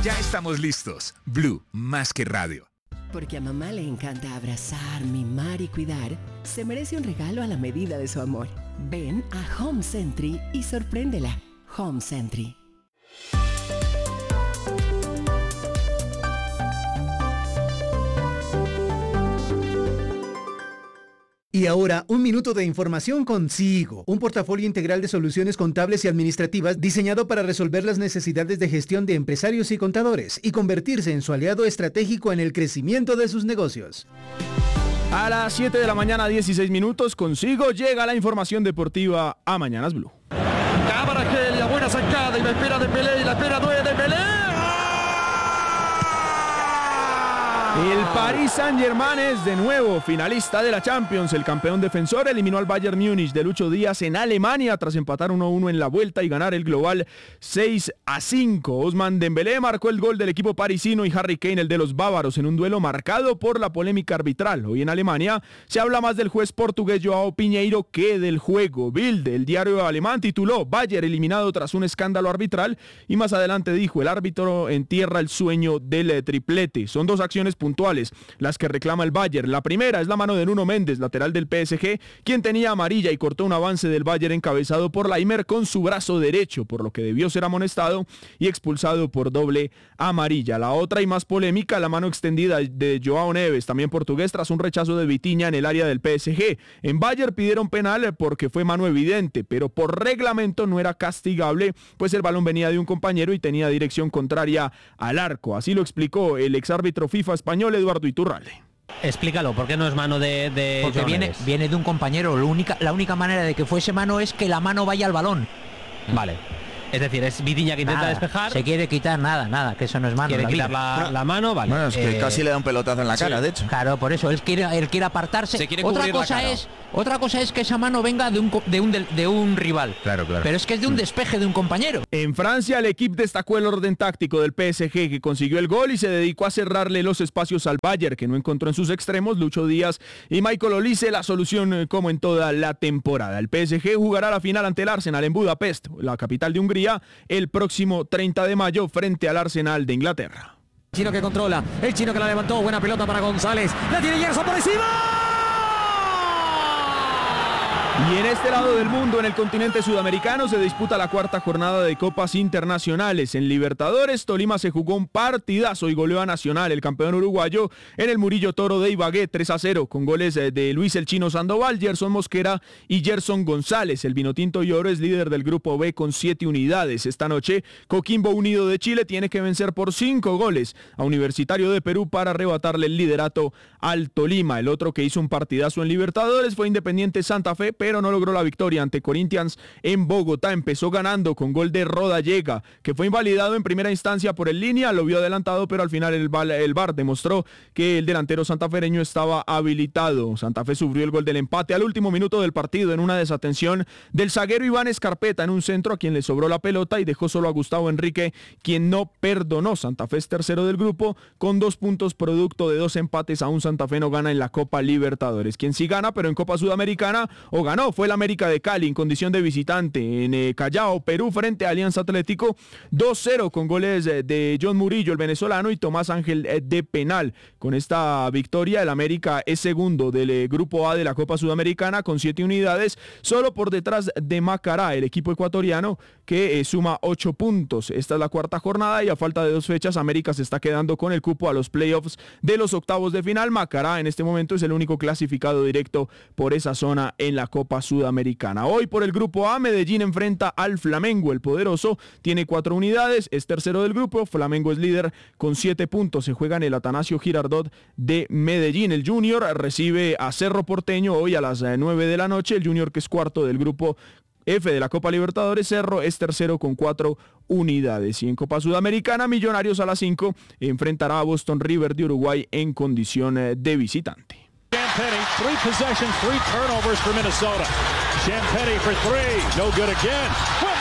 Ya estamos listos. Blue, más que radio. Porque a mamá le encanta abrazar, mimar y cuidar, se merece un regalo a la medida de su amor. Ven a Home Sentry y sorpréndela. Home Sentry. Y ahora, un minuto de información con Sigo, un portafolio integral de soluciones contables y administrativas diseñado para resolver las necesidades de gestión de empresarios y contadores y convertirse en su aliado estratégico en el crecimiento de sus negocios. A las 7 de la mañana, 16 minutos, consigo llega la información deportiva a Mañanas Blue. Cámara Gelia, buena sacada y la espera de Pelé, y la espera de Pelé. El Paris Saint-Germain es de nuevo finalista de la Champions. El campeón defensor eliminó al Bayern Múnich de Lucho Díaz en Alemania tras empatar 1-1 en la vuelta y ganar el global 6-5. Ousmane Dembélé marcó el gol del equipo parisino y Harry Kane el de los bávaros en un duelo marcado por la polémica arbitral. Hoy en Alemania se habla más del juez portugués Joao Pinheiro que del juego. Bild, el diario alemán, tituló Bayern eliminado tras un escándalo arbitral y más adelante dijo el árbitro entierra el sueño del triplete. Son dos acciones puntuales las que reclama el Bayern. La primera es la mano de Nuno Méndez, lateral del PSG, quien tenía amarilla y cortó un avance del Bayern encabezado por Laimer con su brazo derecho, por lo que debió ser amonestado y expulsado por doble amarilla. La otra y más polémica, la mano extendida de Joao Neves, también portugués, tras un rechazo de Vitinha en el área del PSG. En Bayern pidieron penal porque fue mano evidente, pero por reglamento no era castigable, pues el balón venía de un compañero y tenía dirección contraria al arco. Así lo explicó el exárbitro FIFA español Eduardo Iturralde. Explícalo, ¿por qué no es mano de porque viene de un compañero? La única manera de que fuese mano es que la mano vaya al balón. Vale. Es decir, es Vitinha que intenta despejar. Se quiere quitar nada, que eso no es mano. Quiere quitar la mano, vale. Bueno, es que casi le da un pelotazo en la cara, de hecho. Claro, por eso, él quiere apartarse. Se quiere cubrir Otra cosa es que esa mano venga de un rival. Claro. Pero es que es de un despeje de un compañero. En Francia, el equipo destacó el orden táctico del PSG, que consiguió el gol y se dedicó a cerrarle los espacios al Bayern, que no encontró en sus extremos Lucho Díaz y Michael Olise la solución como en toda la temporada. El PSG jugará la final ante el Arsenal en Budapest, la capital de Hungría, el próximo 30 de mayo frente al Arsenal de Inglaterra. El chino que controla, el chino que la levantó, buena pelota para González, la tiene Gerson por encima. Y en este lado del mundo, en el continente sudamericano, se disputa la cuarta jornada de Copas Internacionales. En Libertadores, Tolima se jugó un partidazo y goleó a Nacional, el campeón uruguayo, en el Murillo Toro de Ibagué, 3-0, con goles de Luis el Chino Sandoval, Gerson Mosquera y Gerson González. El Vinotinto y Oro es líder del Grupo B con 7 unidades. Esta noche, Coquimbo Unido de Chile tiene que vencer por 5 goles a Universitario de Perú para arrebatarle el liderato al Tolima. El otro que hizo un partidazo en Libertadores fue Independiente Santa Fe, pero no logró la victoria ante Corinthians en Bogotá. Empezó ganando con gol de Rodallega, que fue invalidado en primera instancia por el línea, lo vio adelantado, pero al final el VAR demostró que el delantero santafereño estaba habilitado. Santa Fe sufrió el gol del empate al último minuto del partido en una desatención del zaguero Iván Escarpeta en un centro a quien le sobró la pelota y dejó solo a Gustavo Enrique, quien no perdonó. Santa Fe es tercero del grupo con 2 puntos producto de 2 empates. Aún Santa Fe no gana en la Copa Libertadores. Quien sí gana, pero en Copa Sudamericana, o ganó, fue el América de Cali en condición de visitante en Callao, Perú, frente a Alianza Atlético, 2-0 con goles de John Murillo, el venezolano, y Tomás Ángel de penal. Con esta victoria, el América es segundo del Grupo A de la Copa Sudamericana con 7 unidades, solo por detrás de Macará, el equipo ecuatoriano, que suma 8 puntos. Esta es la cuarta jornada y a falta de 2 fechas, América se está quedando con el cupo a los playoffs de los octavos de final. Macará en este momento es el único clasificado directo por esa zona en la Copa Sudamericana. Hoy por el Grupo A, Medellín enfrenta al Flamengo. El poderoso tiene 4 unidades, es tercero del grupo. Flamengo es líder con 7 puntos. Se juega en el Atanasio Girardot de Medellín. El Junior recibe a Cerro Porteño hoy a las 9 de la noche. El Junior, que es cuarto del Grupo F de la Copa Libertadores. Cerro es tercero con 4 unidades. Y en Copa Sudamericana, Millonarios a las 5 enfrentará a Boston River de Uruguay en condición de visitante. Champagny, 3 possessions, 3 turnovers for Minnesota. Champagny for 3, no good again. Wembanyama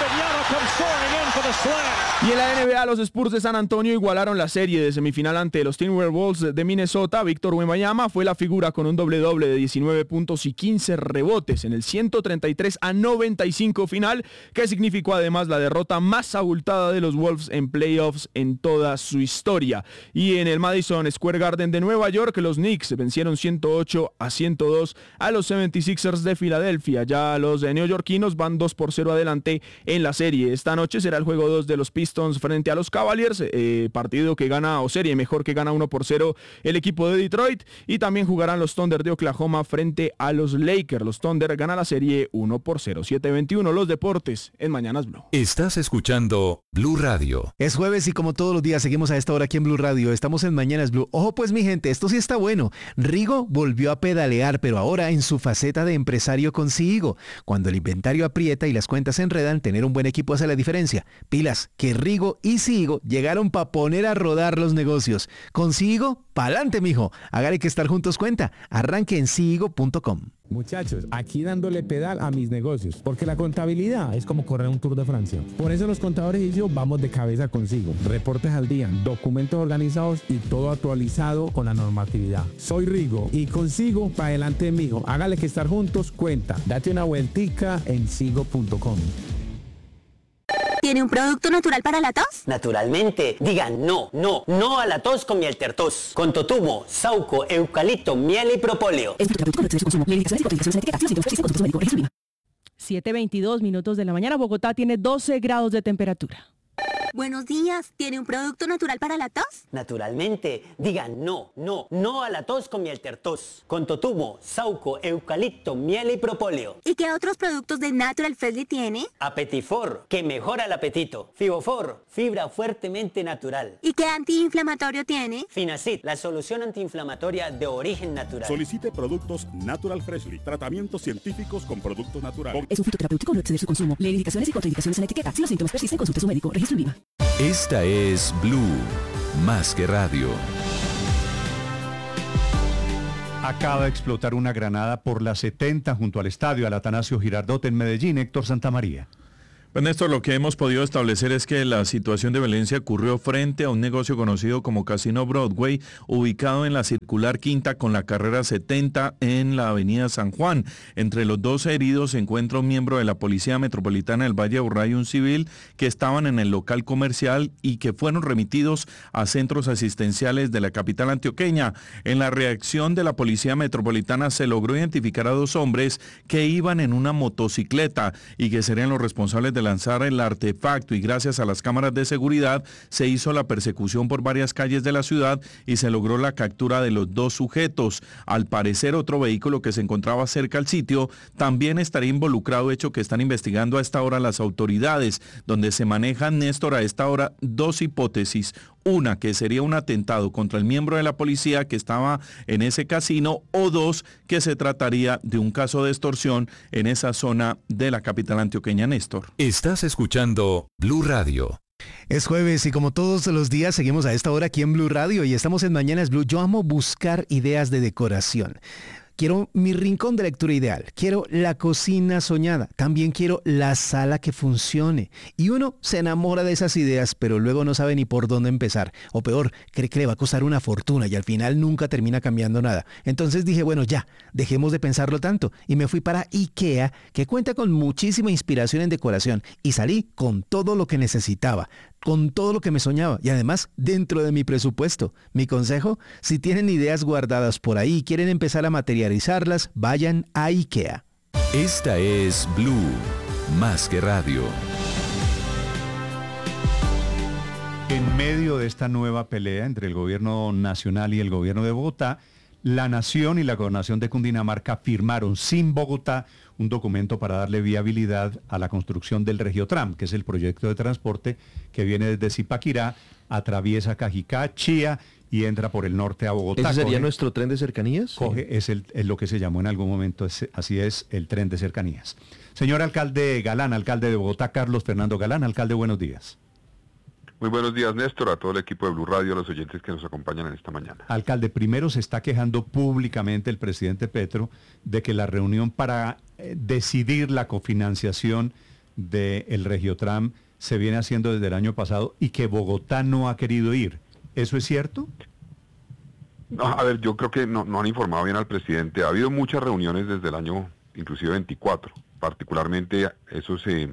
Y en la NBA, los Spurs de San Antonio igualaron la serie de semifinal ante los Timberwolves de Minnesota. Víctor Wembanyama fue la figura con un doble-doble de 19 puntos y 15 rebotes en el 133-95 final, que significó además la derrota más abultada de los Wolves en playoffs en toda su historia. Y en el Madison Square Garden de Nueva York, los Knicks vencieron 108-102 a los 76ers de Filadelfia. Ya los neoyorquinos van 2-0 adelante en la serie. Esta noche será el juego 2 de los Pistons frente a los Cavaliers, partido que gana, o serie mejor, que gana 1-0 el equipo de Detroit, y también jugarán los Thunder de Oklahoma frente a los Lakers. Los Thunder ganan la serie 1-0. 7:21 los deportes en Mañanas Blue. Estás escuchando Blue Radio. Es jueves y como todos los días seguimos a esta hora aquí en Blue Radio. Estamos en Mañanas Blue. Ojo pues mi gente, esto sí está bueno. Rigo volvió a pedalear, pero ahora en su faceta de empresario con Sigo. Cuando el inventario aprieta y las cuentas se enredan, tener un buen equipo hace la diferencia. Pilas, que Rigo y Sigo llegaron para poner a rodar los negocios. Con Sigo, pa'lante mijo. Hágale que estar juntos cuenta. Arranque en sigo.com. Muchachos, aquí dándole pedal a mis negocios, porque la contabilidad es como correr un Tour de Francia. Por eso los contadores y yo vamos de cabeza consigo. Reportes al día, documentos organizados y todo actualizado con la normatividad. Soy Rigo y consigo para adelante mijo. Hágale que estar juntos cuenta. Date una vueltica en sigo.com. ¿Tiene un producto natural para la tos? Naturalmente. Digan no a la tos con miel tertos. Con totumo, sauco, eucalipto, miel y propóleo. 7:22 minutos de la mañana. Bogotá tiene 12 grados de temperatura. Buenos días. ¿Tiene un producto natural para la tos? Naturalmente. Digan no a la tos con miel tertos. Con totumo, sauco, eucalipto, miel y propóleo. ¿Y qué otros productos de Natural Freshly tiene? Apetifor, que mejora el apetito. Fibofor, fibra fuertemente natural. ¿Y qué antiinflamatorio tiene? Finacid, la solución antiinflamatoria de origen natural. Solicite productos Natural Freshly. Tratamientos científicos con productos naturales. Es un fitoterapéutico, no exceder su consumo. Lee indicaciones y contraindicaciones en la etiqueta. Si los síntomas persisten, consulte a su médico. Registro INVIMA. Esta es Blue, más que radio. Acaba de explotar una granada por la 70 junto al estadio Atanasio Girardot en Medellín. Héctor Santamaría. Pues Néstor, lo que hemos podido establecer es que la situación de violencia ocurrió frente a un negocio conocido como Casino Broadway, ubicado en la circular quinta con la carrera 70 en la avenida San Juan. Entre los dos heridos se encuentra un miembro de la Policía Metropolitana del Valle de Aburrá y un civil que estaban en el local comercial y que fueron remitidos a centros asistenciales de la capital antioqueña. En la reacción de la Policía Metropolitana se logró identificar a dos hombres que iban en una motocicleta y que serían los responsables de lanzar el artefacto, y gracias a las cámaras de seguridad se hizo la persecución por varias calles de la ciudad y se logró la captura de los dos sujetos. Al parecer otro vehículo que se encontraba cerca al sitio también estaría involucrado, hecho que están investigando a esta hora las autoridades, donde se manejan, Néstor, a esta hora dos hipótesis. Una, que sería un atentado contra el miembro de la policía que estaba en ese casino, o dos, que se trataría de un caso de extorsión en esa zona de la capital antioqueña, Néstor. Estás escuchando Blue Radio. Es jueves y como todos los días seguimos a esta hora aquí en Blue Radio y estamos en Mañanas Blue. Yo amo buscar ideas de decoración. Quiero mi rincón de lectura ideal, quiero la cocina soñada, también quiero la sala que funcione. Y uno se enamora de esas ideas, pero luego no sabe ni por dónde empezar. O peor, cree que le va a costar una fortuna y al final nunca termina cambiando nada. Entonces dije, bueno ya, dejemos de pensarlo tanto. Y me fui para IKEA, que cuenta con muchísima inspiración en decoración. Y salí con todo lo que necesitaba, con todo lo que me soñaba y además dentro de mi presupuesto. Mi consejo, si tienen ideas guardadas por ahí y quieren empezar a materializarlas, vayan a IKEA. Esta es Blue, más que radio. En medio de esta nueva pelea entre el gobierno nacional y el gobierno de Bogotá, la Nación y la Gobernación de Cundinamarca firmaron sin Bogotá un documento para darle viabilidad a la construcción del Regiotram, que es el proyecto de transporte que viene desde Zipaquirá, atraviesa Cajicá, Chía y entra por el norte a Bogotá. ¿Ese sería nuestro tren de cercanías? Es lo que se llamó en algún momento, así es, el tren de cercanías. Señor alcalde Galán, alcalde de Bogotá, Carlos Fernando Galán. Alcalde, buenos días. Muy buenos días, Néstor, a todo el equipo de Blue Radio, a los oyentes que nos acompañan en esta mañana. Alcalde, primero se está quejando públicamente el presidente Petro de que la reunión para decidir la cofinanciación del Regiotram se viene haciendo desde el año pasado y que Bogotá no ha querido ir. ¿Eso es cierto? No, a ver, yo creo que no han informado bien al presidente. Ha habido muchas reuniones desde el año, inclusive 24. Particularmente eso se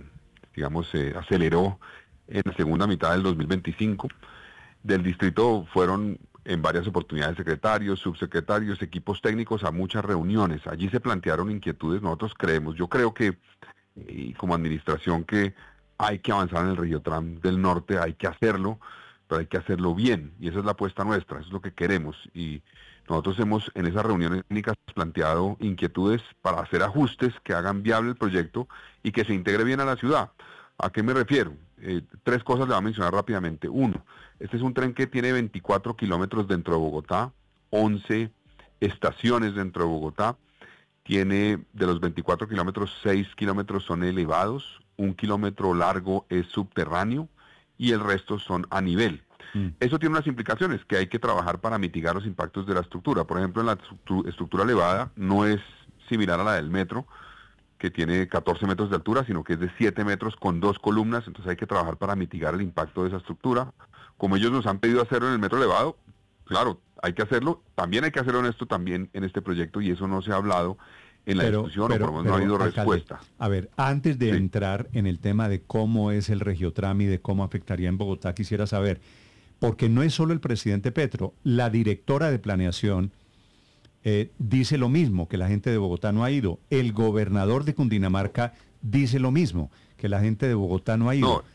aceleró en la segunda mitad del 2025. Del distrito fueron en varias oportunidades secretarios, subsecretarios, equipos técnicos a muchas reuniones. Allí se plantearon inquietudes. Nosotros yo creo que como administración que hay que avanzar en el Regiotram del Norte, hay que hacerlo, pero hay que hacerlo bien, y esa es la apuesta nuestra, eso es lo que queremos, y nosotros hemos en esas reuniones técnicas planteado inquietudes para hacer ajustes que hagan viable el proyecto y que se integre bien a la ciudad. ¿A qué me refiero? 3 cosas le voy a mencionar rápidamente. 1, este es un tren que tiene 24 kilómetros dentro de Bogotá, 11 estaciones dentro de Bogotá, tiene de los 24 kilómetros, 6 kilómetros son elevados, 1 kilómetro largo es subterráneo, y el resto son a nivel. Eso tiene unas implicaciones que hay que trabajar para mitigar los impactos de la estructura. Por ejemplo, en la estructura elevada no es similar a la del metro, que tiene 14 metros de altura, sino que es de 7 metros con 2 columnas, entonces hay que trabajar para mitigar el impacto de esa estructura. Como ellos nos han pedido hacerlo en el metro elevado, claro, hay que hacerlo, también hay que hacerlo en este proyecto, y eso no se ha hablado en la discusión, o por lo menos no ha habido respuesta. A ver, antes de entrar en el tema de cómo es el Regiotram y de cómo afectaría en Bogotá, quisiera saber, porque no es solo el presidente Petro, la directora de planeación dice lo mismo, que la gente de Bogotá no ha ido. El gobernador de Cundinamarca dice lo mismo, que la gente de Bogotá no ha ido. No,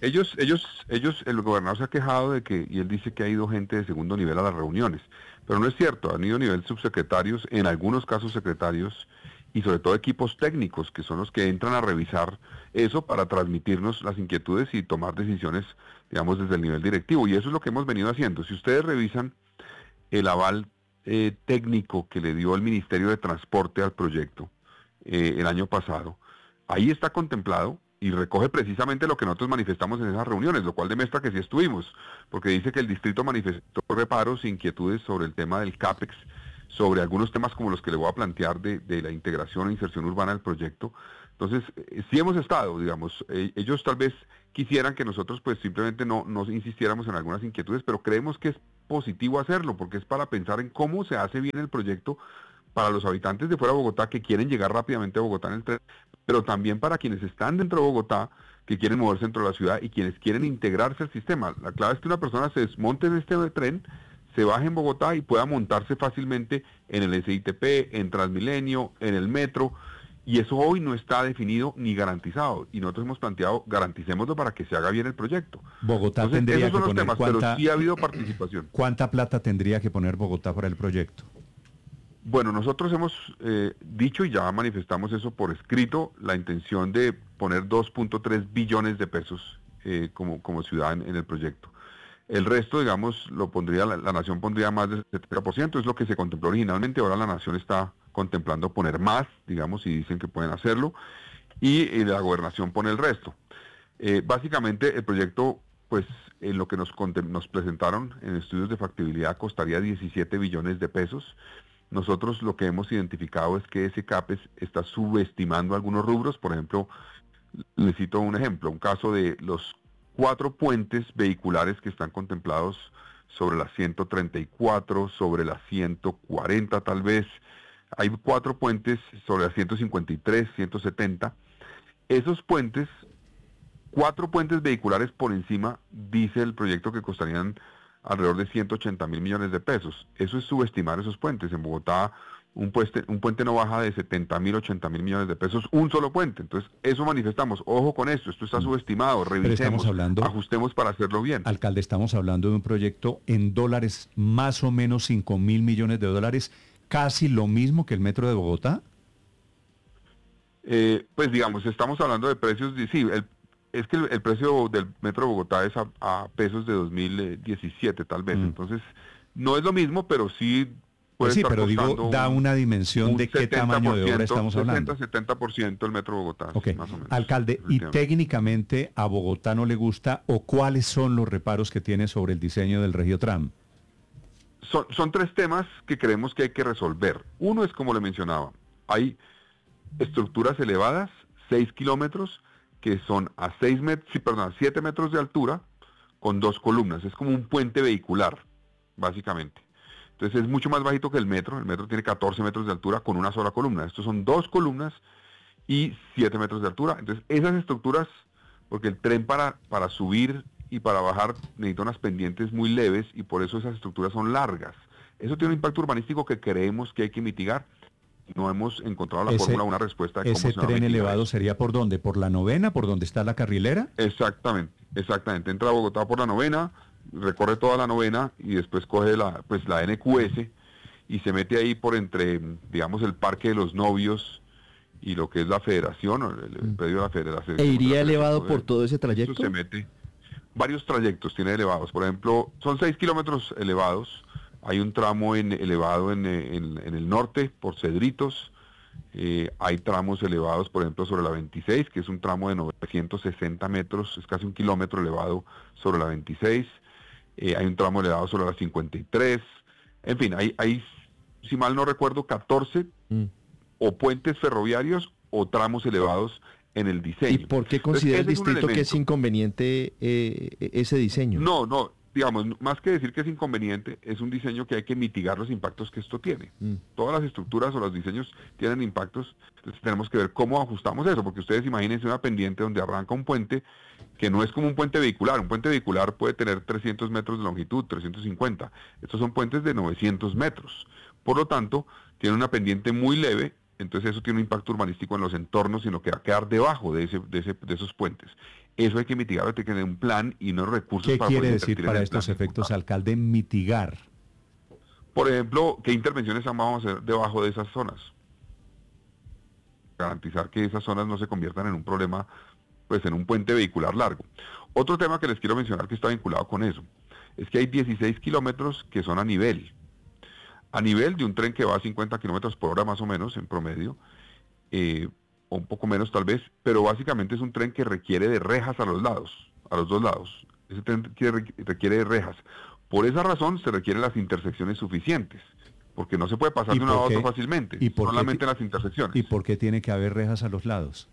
el gobernador se ha quejado de que, y él dice que ha ido gente de segundo nivel a las reuniones, pero no es cierto, han ido a nivel subsecretarios, en algunos casos secretarios, y sobre todo equipos técnicos, que son los que entran a revisar eso para transmitirnos las inquietudes y tomar decisiones, digamos, desde el nivel directivo. Y eso es lo que hemos venido haciendo. Si ustedes revisan el aval técnico que le dio el Ministerio de Transporte al proyecto el año pasado, ahí está contemplado y recoge precisamente lo que nosotros manifestamos en esas reuniones, lo cual demuestra que sí estuvimos, porque dice que el distrito manifestó reparos e inquietudes sobre el tema del CAPEX, sobre algunos temas como los que le voy a plantear de la integración e inserción urbana del proyecto. Entonces, sí hemos estado, digamos, ellos tal vez quisieran que nosotros pues simplemente no insistiéramos en algunas inquietudes, pero creemos que es positivo hacerlo, porque es para pensar en cómo se hace bien el proyecto para los habitantes de fuera de Bogotá que quieren llegar rápidamente a Bogotá en el tren, pero también para quienes están dentro de Bogotá, que quieren moverse dentro de la ciudad y quienes quieren integrarse al sistema. La clave es que una persona se desmonte en este tren, se baje en Bogotá y pueda montarse fácilmente en el SITP, en Transmilenio, en el metro, y eso hoy no está definido ni garantizado, y nosotros hemos planteado, garanticémoslo para que se haga bien el proyecto. Bogotá Entonces, tendría esos son que los poner temas, pero sí ha habido participación. ¿Cuánta plata tendría que poner Bogotá para el proyecto? Bueno, nosotros hemos dicho y ya manifestamos eso por escrito, la intención de poner 2.3 billones de pesos como ciudad en el proyecto. El resto, digamos, lo pondría, la nación pondría más del 70%, es lo que se contempló originalmente. Ahora la nación está contemplando poner más, digamos, y dicen que pueden hacerlo, y la gobernación pone el resto. Básicamente el proyecto, pues en lo que nos presentaron en estudios de factibilidad, costaría 17 billones de pesos. Nosotros lo que hemos identificado es que ese CAPEX está subestimando algunos rubros. Por ejemplo, les cito un ejemplo, un caso de los 4 puentes vehiculares que están contemplados sobre la 134, sobre la 140 tal vez. Hay 4 puentes sobre la 153, 170. Esos puentes, 4 puentes vehiculares por encima, dice el proyecto que costarían alrededor de 180.000 millones de pesos. Eso es subestimar esos puentes. En Bogotá un puente no baja de 70.000, 80.000 millones de pesos, un solo puente. Entonces, eso manifestamos. Ojo con esto está subestimado, revisemos, ajustemos para hacerlo bien. Alcalde, estamos hablando de un proyecto en dólares, más o menos 5.000 millones de dólares, casi lo mismo que el metro de Bogotá. Pues digamos, estamos hablando de precios, es que el precio del metro de Bogotá es a pesos de 2017 tal vez, entonces no es lo mismo, pero sí puede estar pero digo, da una dimensión de qué tamaño de obra estamos hablando. 60-70% el metro de Bogotá, más o menos. Alcalde, ¿y técnicamente a Bogotá no le gusta o cuáles son los reparos que tiene sobre el diseño del Regiotram? Son 3 temas que creemos que hay que resolver. Uno es, como le mencionaba, hay estructuras elevadas, 6 kilómetros, que que son a 7 metros de altura con 2 columnas. Es como un puente vehicular, básicamente. Entonces es mucho más bajito que el metro. El metro tiene 14 metros de altura con una sola columna. Estos son 2 columnas y 7 metros de altura. Entonces esas estructuras, porque el tren para subir y para bajar necesita unas pendientes muy leves y por eso esas estructuras son largas. Eso tiene un impacto urbanístico que creemos que hay que mitigar. No hemos encontrado la fórmula, una respuesta de cómo se va a ¿Ese tren mitigar elevado eso. sería por dónde? ¿Por la Novena? ¿Por donde está la carrilera? Exactamente. Entra a Bogotá por la Novena, recorre toda la Novena y después coge la NQS y se mete ahí por entre, digamos, el Parque de los Novios y lo que es la Federación, el predio de la Federación. ¿E iría elevado por todo ese trayecto? Eso se mete. Varios trayectos tiene elevados. Por ejemplo, son 6 kilómetros elevados. Hay un tramo elevado en el norte, por Cedritos. Hay tramos elevados, por ejemplo, sobre la 26, que es un tramo de 960 metros, es casi 1 kilómetro elevado sobre la 26. Hay un tramo elevado sobre la 53. En fin, hay si mal no recuerdo, 14 o puentes ferroviarios o tramos elevados en el diseño. ¿Y por qué considera el distrito que es inconveniente ese diseño? No, digamos, más que decir que es inconveniente, es un diseño que hay que mitigar los impactos que esto tiene. Todas las estructuras o los diseños tienen impactos, entonces tenemos que ver cómo ajustamos eso, porque ustedes imagínense una pendiente donde arranca un puente que no es como un puente vehicular. Un puente vehicular puede tener 300 metros de longitud, 350. Estos son puentes de 900 metros. Por lo tanto, tiene una pendiente muy leve, entonces eso tiene un impacto urbanístico en los entornos y en lo que va a quedar debajo de esos puentes. Eso hay que mitigarlo, hay que tener un plan y unos recursos ¿Qué para quiere poder decir invertir en para el estos plan. efectos, alcalde, mitigar? Por ejemplo, ¿qué intervenciones vamos a hacer debajo de esas zonas? Garantizar que esas zonas no se conviertan en un problema, pues en un puente vehicular largo. Otro tema que les quiero mencionar que está vinculado con eso, es que hay 16 kilómetros que son a nivel de un tren que va a 50 kilómetros por hora más o menos en promedio, o un poco menos tal vez, pero básicamente es un tren que requiere de rejas a los dos lados. Ese tren requiere de rejas. Por esa razón se requieren las intersecciones suficientes, porque no se puede pasar de un lado a otro fácilmente, solamente en las intersecciones. ¿Y por qué tiene que haber rejas a los lados?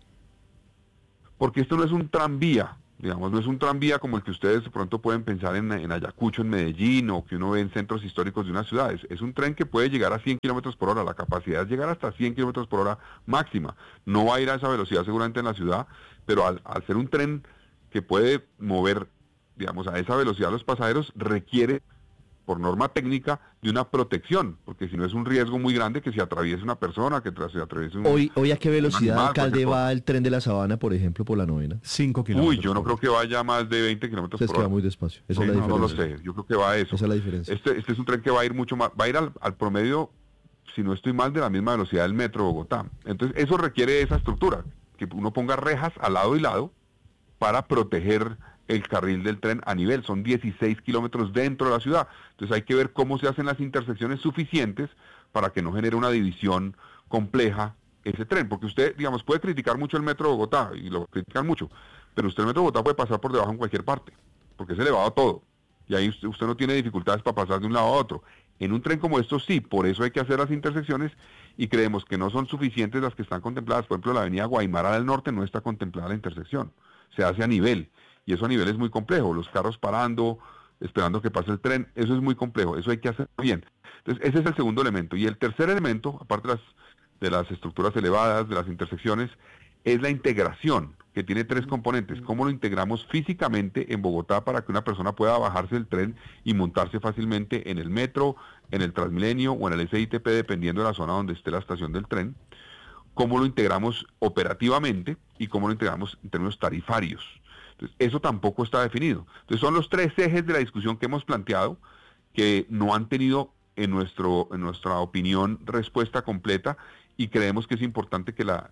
Porque esto no es un tranvía, digamos, no es un tranvía como el que ustedes de pronto pueden pensar en Ayacucho, en Medellín, o que uno ve en centros históricos de una ciudad. Es un tren que puede llegar a 100 kilómetros por hora, la capacidad es llegar hasta 100 kilómetros por hora máxima. No va a ir a esa velocidad seguramente en la ciudad, pero al ser un tren que puede mover, digamos, a esa velocidad a los pasajeros, requiere, por norma técnica, de una protección, porque si no es un riesgo muy grande que se atraviese una persona, que se atraviese un... Hoy ¿a qué velocidad, animal, alcalde, va el tren de la Sabana, por ejemplo, por la Novena? 5 kilómetros. Uy, yo no creo que vaya más de 20 kilómetros por Es que hora. va muy despacio. Esa Sí, es la diferencia. no lo sé, yo creo que va a eso. Esa es la diferencia. Este es un tren que va a ir mucho más, va a ir al promedio, si no estoy mal, de la misma velocidad del metro de Bogotá. Entonces eso requiere esa estructura, que uno ponga rejas al lado y lado para proteger el carril del tren a nivel. Son 16 kilómetros dentro de la ciudad. Entonces hay que ver cómo se hacen las intersecciones suficientes para que no genere una división compleja ese tren. Porque usted, digamos, puede criticar mucho el metro de Bogotá, y lo critican mucho, pero usted el metro de Bogotá puede pasar por debajo en cualquier parte, porque es elevado todo. Y ahí usted no tiene dificultades para pasar de un lado a otro. En un tren como estos sí, por eso hay que hacer las intersecciones y creemos que no son suficientes las que están contempladas. Por ejemplo, la avenida Guaymara del Norte no está contemplada la intersección, se hace a nivel. Y eso a nivel es muy complejo, los carros parando, esperando que pase el tren, eso es muy complejo, eso hay que hacerlo bien. Entonces ese es el segundo elemento. Y el tercer elemento, aparte de las estructuras elevadas, de las intersecciones, es la integración, que tiene 3 componentes. ¿Cómo lo integramos físicamente en Bogotá para que una persona pueda bajarse del tren y montarse fácilmente en el metro, en el Transmilenio o en el SITP, dependiendo de la zona donde esté la estación del tren? ¿Cómo lo integramos operativamente y cómo lo integramos en términos tarifarios? Entonces, eso tampoco está definido. Entonces, son los 3 ejes de la discusión que hemos planteado que no han tenido, en nuestra opinión, respuesta completa, y creemos que es importante que la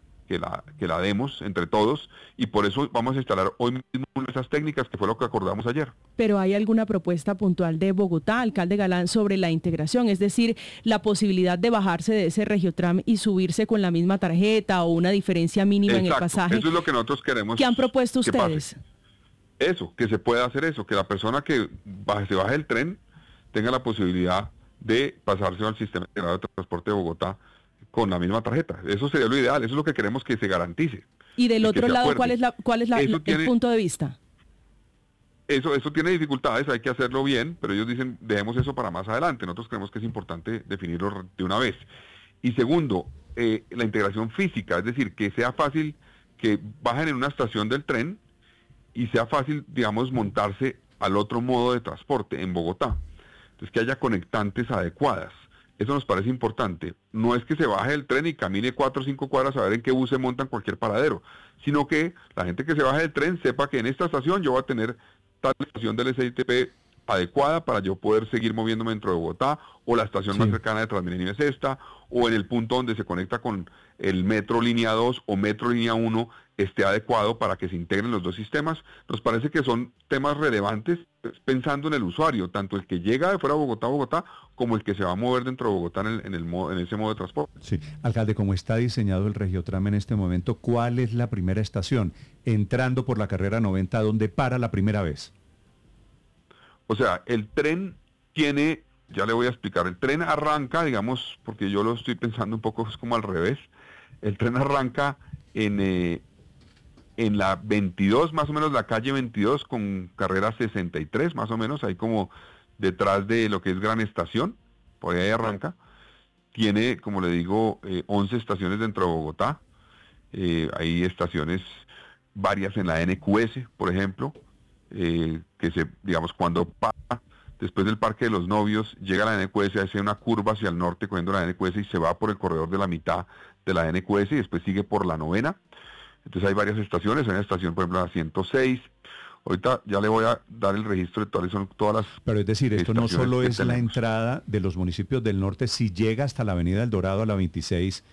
demos entre todos, y por eso vamos a instalar hoy mismo esas técnicas, que fue lo que acordamos ayer. Pero ¿hay alguna propuesta puntual de Bogotá, alcalde Galán, sobre la integración? Es decir, la posibilidad de bajarse de ese Regiotram y subirse con la misma tarjeta, o una diferencia mínima en el pasaje. Eso es lo que nosotros queremos. ¿Qué han propuesto ustedes? Eso, que se pueda hacer eso, que la persona que se baje del tren tenga la posibilidad de pasarse al sistema integrado de transporte de Bogotá con la misma tarjeta. Eso sería lo ideal, eso es lo que queremos que se garantice. Y del otro lado, ¿cuál es el punto de vista? Eso tiene dificultades, hay que hacerlo bien, pero ellos dicen, dejemos eso para más adelante. Nosotros creemos que es importante definirlo de una vez. Y segundo, la integración física, es decir, que sea fácil que bajen en una estación del tren y sea fácil, digamos, montarse al otro modo de transporte en Bogotá. Entonces, que haya conectantes adecuadas. Eso nos parece importante. No es que se baje del tren y camine 4 o 5 cuadras a ver en qué bus se monta en cualquier paradero, sino que la gente que se baje del tren sepa que en esta estación yo voy a tener tal estación del SITP adecuada para yo poder seguir moviéndome dentro de Bogotá, o la estación más cercana de Transmilenio es esta, o en el punto donde se conecta con el metro línea 2 o metro línea 1 esté adecuado para que se integren los dos sistemas. Nos parece que son temas relevantes pensando en el usuario, tanto el que llega de fuera de Bogotá a Bogotá, como el que se va a mover dentro de Bogotá en ese modo de transporte. Sí, alcalde, como está diseñado el Regiotram en este momento, ¿cuál es la primera estación entrando por la carrera 90 donde para la primera vez? O sea, el tren tiene, ya le voy a explicar, el tren arranca, digamos, porque yo lo estoy pensando un poco, es como al revés, el tren arranca en la 22, más o menos la calle 22 con carrera 63, más o menos, ahí como detrás de lo que es Gran Estación, por ahí arranca. Tiene, como le digo, 11 estaciones dentro de Bogotá. Hay estaciones varias en la NQS, por ejemplo, que se, digamos, cuando pasa después del Parque de los Novios, llega a la NQS, hace una curva hacia el norte cogiendo la NQS y se va por el corredor de la mitad de la NQS y después sigue por la 9ª. Entonces hay varias estaciones, hay una estación, por ejemplo, la 106. Ahorita ya le voy a dar el registro de todas las... Pero es decir, esto no solo es la entrada de los municipios del norte, si llega hasta la Avenida El Dorado a la 26,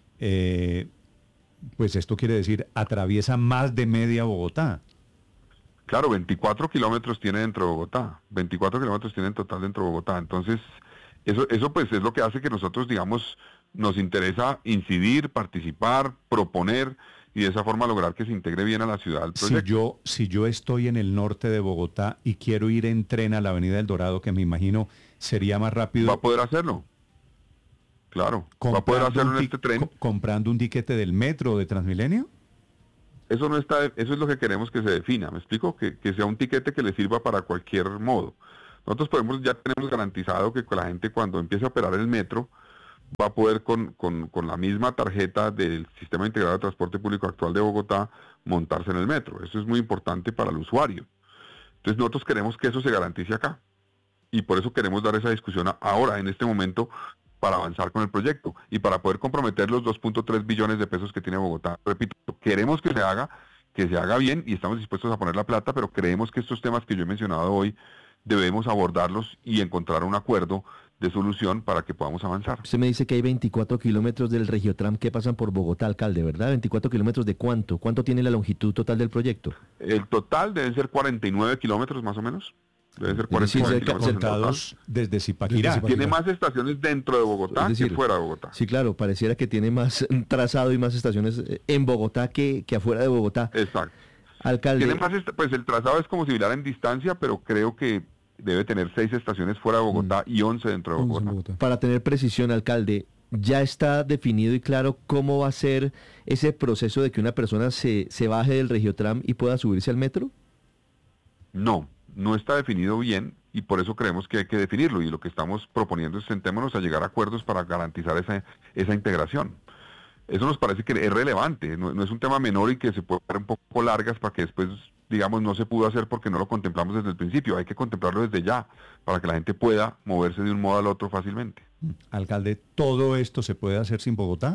pues esto quiere decir, atraviesa más de media Bogotá. Claro, 24 kilómetros tiene dentro de Bogotá, 24 kilómetros tiene en total dentro de Bogotá. Entonces, eso pues es lo que hace que nosotros, digamos, nos interesa incidir, participar, proponer y de esa forma lograr que se integre bien a la ciudad el proyecto. Si yo estoy en el norte de Bogotá y quiero ir en tren a la Avenida El Dorado, que me imagino sería más rápido... Va a poder hacerlo. Claro, va a poder hacerlo en este tren. ¿Comprando un tiquete del metro o de Transmilenio? Eso no está, eso es lo que queremos que se defina, ¿me explico? Que sea un tiquete que le sirva para cualquier modo. Nosotros ya tenemos garantizado que la gente cuando empiece a operar el metro va a poder con la misma tarjeta del Sistema Integrado de Transporte Público actual de Bogotá montarse en el metro. Eso es muy importante para el usuario. Entonces nosotros queremos que eso se garantice acá. Y por eso queremos dar esa discusión ahora, en este momento, para avanzar con el proyecto y para poder comprometer los 2.3 billones de pesos que tiene Bogotá. Repito, queremos que se haga bien y estamos dispuestos a poner la plata, pero creemos que estos temas que yo he mencionado hoy debemos abordarlos y encontrar un acuerdo de solución para que podamos avanzar. Usted me dice que hay 24 kilómetros del Regiotram que pasan por Bogotá, alcalde, ¿verdad? ¿24 kilómetros de cuánto? ¿Cuánto tiene la longitud total del proyecto? El total deben ser 49 kilómetros más o menos. Debe ser 49 kilómetros desde Zipaquirá. Tiene más estaciones dentro de Bogotá que fuera de Bogotá. Sí, claro, pareciera que tiene más trazado y más estaciones en Bogotá que afuera de Bogotá. Exacto. Alcalde. Tiene más, pues el trazado es como similar en distancia, pero creo que debe tener 6 estaciones fuera de Bogotá y 11 dentro de Bogotá. Para tener precisión, alcalde, ¿ya está definido y claro cómo va a ser ese proceso de que una persona se baje del Regiotram y pueda subirse al metro? No está definido bien y por eso creemos que hay que definirlo y lo que estamos proponiendo es sentémonos a llegar a acuerdos para garantizar esa integración. Eso nos parece que es relevante, no es un tema menor y que se puede dar un poco largas para que después, digamos, no se pudo hacer porque no lo contemplamos desde el principio. Hay que contemplarlo desde ya para que la gente pueda moverse de un modo al otro fácilmente. Alcalde, ¿todo esto se puede hacer sin Bogotá?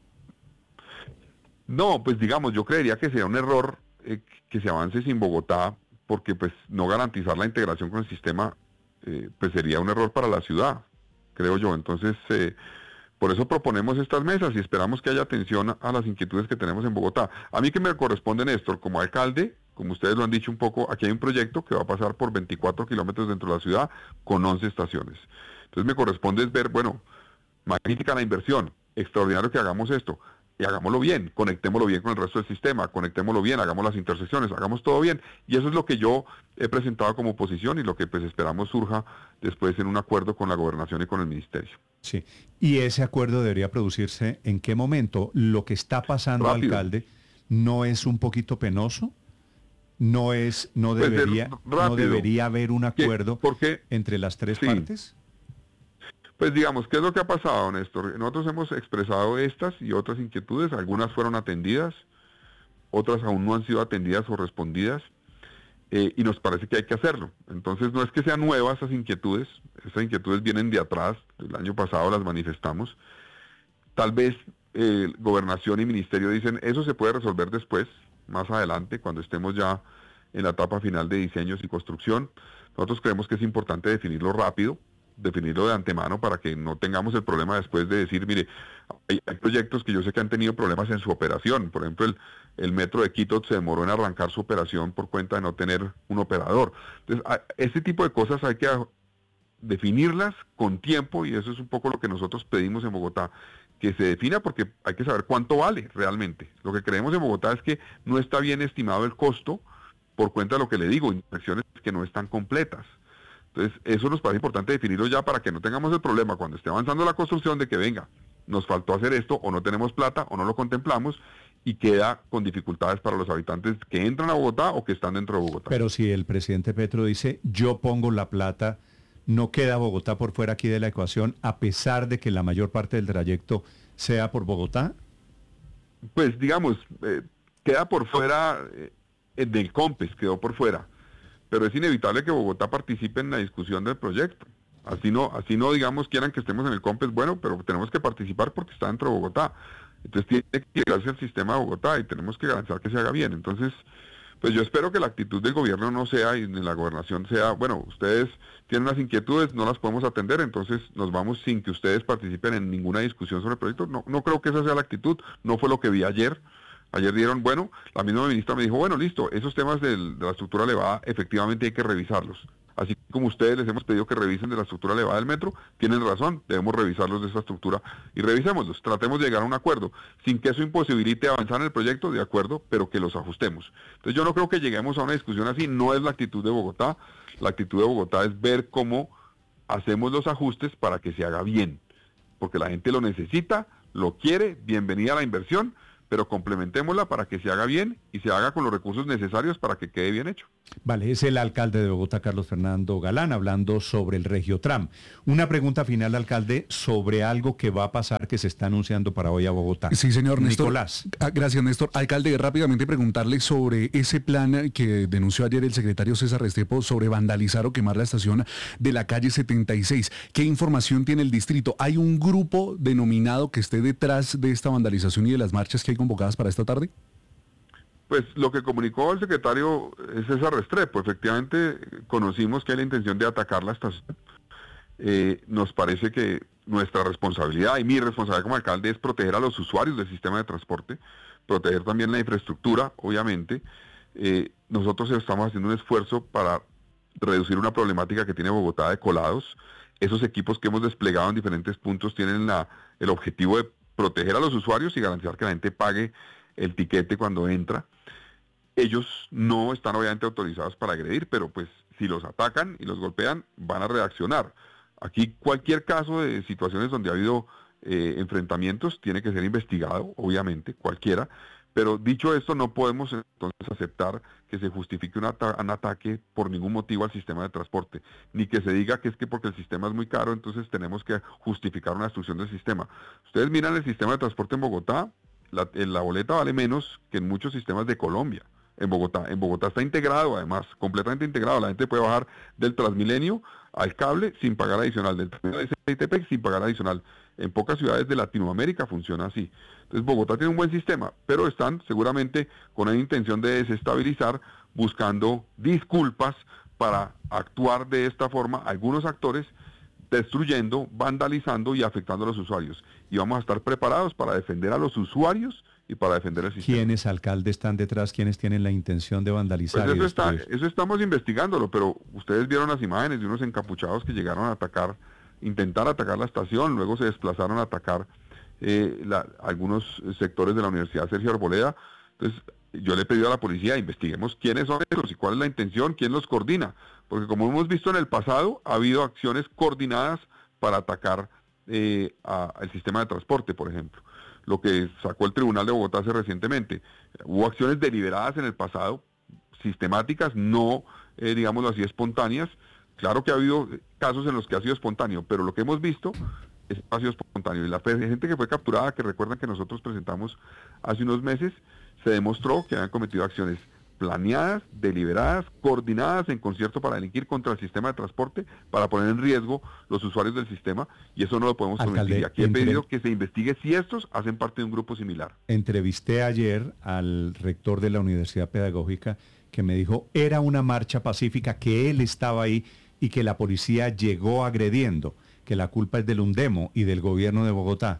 No, pues digamos, yo creería que sería un error que se avance sin Bogotá porque pues no garantizar la integración con el sistema pues sería un error para la ciudad, creo yo. Entonces, por eso proponemos estas mesas y esperamos que haya atención a las inquietudes que tenemos en Bogotá. A mí que me corresponde, Néstor, como alcalde, como ustedes lo han dicho un poco, aquí hay un proyecto que va a pasar por 24 kilómetros dentro de la ciudad con 11 estaciones. Entonces me corresponde es ver, bueno, magnífica la inversión, extraordinario que hagamos esto, y hagámoslo bien, conectémoslo bien con el resto del sistema, conectémoslo bien, hagamos las intersecciones, hagamos todo bien. Y eso es lo que yo he presentado como posición y lo que pues esperamos surja después en un acuerdo con la gobernación y con el ministerio. Sí, y ese acuerdo debería producirse ¿en qué momento? Lo que está pasando, rápido. Alcalde, ¿no es un poquito penoso? ¿No debería haber un acuerdo entre las tres partes? Pues digamos, ¿qué es lo que ha pasado, Néstor? Nosotros hemos expresado estas y otras inquietudes, algunas fueron atendidas, otras aún no han sido atendidas o respondidas, y nos parece que hay que hacerlo. Entonces no es que sean nuevas esas inquietudes vienen de atrás, el año pasado las manifestamos. Tal vez Gobernación y Ministerio dicen, eso se puede resolver después, más adelante, cuando estemos ya en la etapa final de diseños y construcción. Nosotros creemos que es importante definirlo rápido, definirlo de antemano para que no tengamos el problema después de decir, mire, hay proyectos que yo sé que han tenido problemas en su operación. Por ejemplo, el metro de Quito se demoró en arrancar su operación por cuenta de no tener un operador. Entonces, este tipo de cosas hay que definirlas con tiempo, y eso es un poco lo que nosotros pedimos en Bogotá, que se defina, porque hay que saber cuánto vale realmente. Lo que creemos en Bogotá es que no está bien estimado el costo por cuenta de lo que le digo, inversiones que no están completas. Entonces, eso nos parece importante definirlo ya para que no tengamos el problema cuando esté avanzando la construcción de que venga, nos faltó hacer esto, o no tenemos plata, o no lo contemplamos, y queda con dificultades para los habitantes que entran a Bogotá o que están dentro de Bogotá. Pero si el presidente Petro dice, yo pongo la plata, ¿no queda Bogotá por fuera aquí de la ecuación, a pesar de que la mayor parte del trayecto sea por Bogotá? Pues digamos, queda por fuera, del COMPES quedó por fuera, pero es inevitable que Bogotá participe en la discusión del proyecto. Así no digamos quieran que estemos en el COMPES, bueno, pero tenemos que participar porque está dentro de Bogotá. Entonces tiene que llegarse al sistema de Bogotá y tenemos que garantizar que se haga bien. Entonces, pues yo espero que la actitud del gobierno no sea, y en la gobernación sea, bueno, ustedes tienen unas inquietudes, no las podemos atender, entonces nos vamos sin que ustedes participen en ninguna discusión sobre el proyecto. No creo que esa sea la actitud, no fue lo que vi ayer. Ayer dieron, bueno, la misma ministra me dijo, bueno, listo, esos temas de la estructura elevada efectivamente hay que revisarlos. Así como ustedes les hemos pedido que revisen de la estructura elevada del metro, tienen razón, debemos revisarlos de esa estructura y revisémoslos. Tratemos de llegar a un acuerdo, sin que eso imposibilite avanzar en el proyecto, de acuerdo, pero que los ajustemos. Entonces yo no creo que lleguemos a una discusión así, no es la actitud de Bogotá. La actitud de Bogotá es ver cómo hacemos los ajustes para que se haga bien, porque la gente lo necesita, lo quiere, bienvenida a la inversión, pero complementémosla para que se haga bien y se haga con los recursos necesarios para que quede bien hecho. Vale, es el alcalde de Bogotá, Carlos Fernando Galán, hablando sobre el Regiotram. Una pregunta final, alcalde, sobre algo que va a pasar, que se está anunciando para hoy a Bogotá. Sí, señor Néstor. Nicolás. Gracias, Néstor. Alcalde, rápidamente preguntarle sobre ese plan que denunció ayer el secretario César Restrepo sobre vandalizar o quemar la estación de la calle 76. ¿Qué información tiene el distrito? ¿Hay un grupo denominado que esté detrás de esta vandalización y de las marchas que hay convocadas para esta tarde? Pues lo que comunicó el secretario César Restrepo, efectivamente conocimos que hay la intención de atacar la estación. Nos parece que nuestra responsabilidad y mi responsabilidad como alcalde es proteger a los usuarios del sistema de transporte, proteger también la infraestructura, obviamente. Nosotros estamos haciendo un esfuerzo para reducir una problemática que tiene Bogotá de colados. Esos equipos que hemos desplegado en diferentes puntos tienen el objetivo de proteger a los usuarios y garantizar que la gente pague el tiquete cuando entra. Ellos no están obviamente autorizados para agredir, pero pues si los atacan y los golpean, van a reaccionar. Aquí cualquier caso de situaciones donde ha habido enfrentamientos tiene que ser investigado, obviamente, cualquiera. Pero dicho esto, no podemos entonces aceptar que se justifique un ataque por ningún motivo al sistema de transporte, ni que se diga que es que porque el sistema es muy caro, entonces tenemos que justificar una destrucción del sistema. Ustedes miran el sistema de transporte en Bogotá, la boleta vale menos que en muchos sistemas de Colombia. En Bogotá está integrado, además, completamente integrado. La gente puede bajar del Transmilenio al cable sin pagar adicional, del SITP sin pagar adicional. En pocas ciudades de Latinoamérica funciona así. Entonces Bogotá tiene un buen sistema, pero están seguramente con la intención de desestabilizar, buscando disculpas para actuar de esta forma algunos actores, destruyendo, vandalizando y afectando a los usuarios. Y vamos a estar preparados para defender a los usuarios y para defender el sistema. ¿Quiénes, alcalde, están detrás? ¿Quiénes tienen la intención de vandalizar? Pues eso estamos investigándolo, pero ustedes vieron las imágenes de unos encapuchados que llegaron a intentar atacar la estación, luego se desplazaron a atacar algunos sectores de la Universidad Sergio Arboleda. Entonces, yo le he pedido a la policía, investiguemos quiénes son esos y cuál es la intención, quién los coordina, porque como hemos visto en el pasado, ha habido acciones coordinadas para atacar al sistema de transporte, por ejemplo. lo que sacó el Tribunal de Bogotá hace recientemente. Hubo acciones deliberadas en el pasado, sistemáticas, no, digámoslo así, espontáneas. Claro que ha habido casos en los que ha sido espontáneo, pero lo que hemos visto ha sido espontáneo. Y la gente que fue capturada, que recuerdan que nosotros presentamos hace unos meses, se demostró que habían cometido acciones planeadas, deliberadas, coordinadas en concierto para delinquir contra el sistema de transporte, para poner en riesgo los usuarios del sistema, y eso no lo podemos permitir. Y aquí he pedido que se investigue si estos hacen parte de un grupo similar. Entrevisté ayer al rector de la Universidad Pedagógica que me dijo era una marcha pacífica, que él estaba ahí y que la policía llegó agrediendo, que la culpa es del UNDEMO y del gobierno de Bogotá.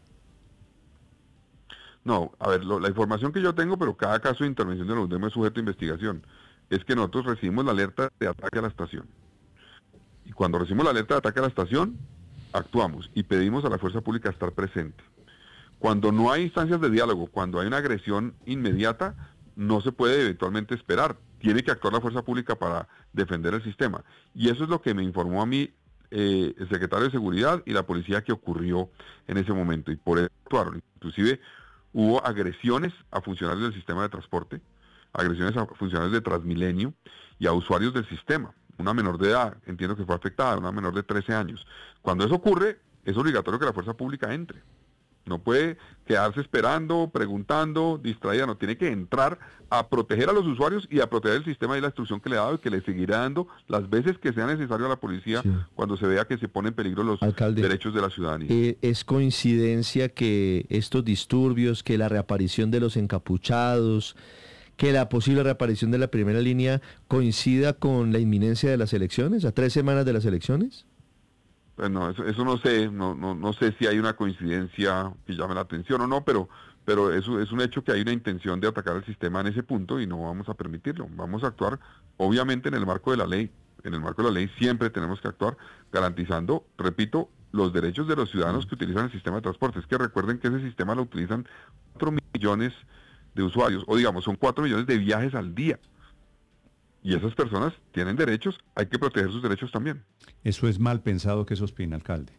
No, a ver, la información que yo tengo, pero cada caso de intervención de la UNDEMO es sujeto a investigación, es que nosotros recibimos la alerta de ataque a la estación. Y cuando recibimos la alerta de ataque a la estación, actuamos y pedimos a la fuerza pública estar presente. Cuando no hay instancias de diálogo, cuando hay una agresión inmediata, no se puede eventualmente esperar. Tiene que actuar la fuerza pública para defender el sistema. Y eso es lo que me informó a mí el secretario de Seguridad y la policía que ocurrió en ese momento. Y por eso actuaron. Inclusive hubo agresiones a funcionarios del sistema de transporte, agresiones a funcionarios de Transmilenio y a usuarios del sistema. Una menor de edad, entiendo que fue afectada, una menor de 13 años. Cuando eso ocurre, es obligatorio que la fuerza pública entre. No puede quedarse esperando, preguntando, distraída, no, tiene que entrar a proteger a los usuarios y a proteger el sistema y la instrucción que le ha dado y que le seguirá dando las veces que sea necesario a la policía cuando se vea que se pone en peligro los derechos de la ciudadanía. ¿Es coincidencia que estos disturbios, que la reaparición de los encapuchados, que la posible reaparición de la primera línea coincida con la inminencia de las elecciones, a 3 semanas de las elecciones? Pues no, eso no sé, no sé si hay una coincidencia que llame la atención o no, pero eso es un hecho que hay una intención de atacar el sistema en ese punto y no vamos a permitirlo. Vamos a actuar, obviamente, en el marco de la ley. En el marco de la ley siempre tenemos que actuar garantizando, repito, los derechos de los ciudadanos que utilizan el sistema de transporte. Es que recuerden que ese sistema lo utilizan 4 millones de usuarios, o digamos, son 4 millones de viajes al día. Y esas personas tienen derechos, hay que proteger sus derechos también. Eso es mal pensado que opina, alcalde.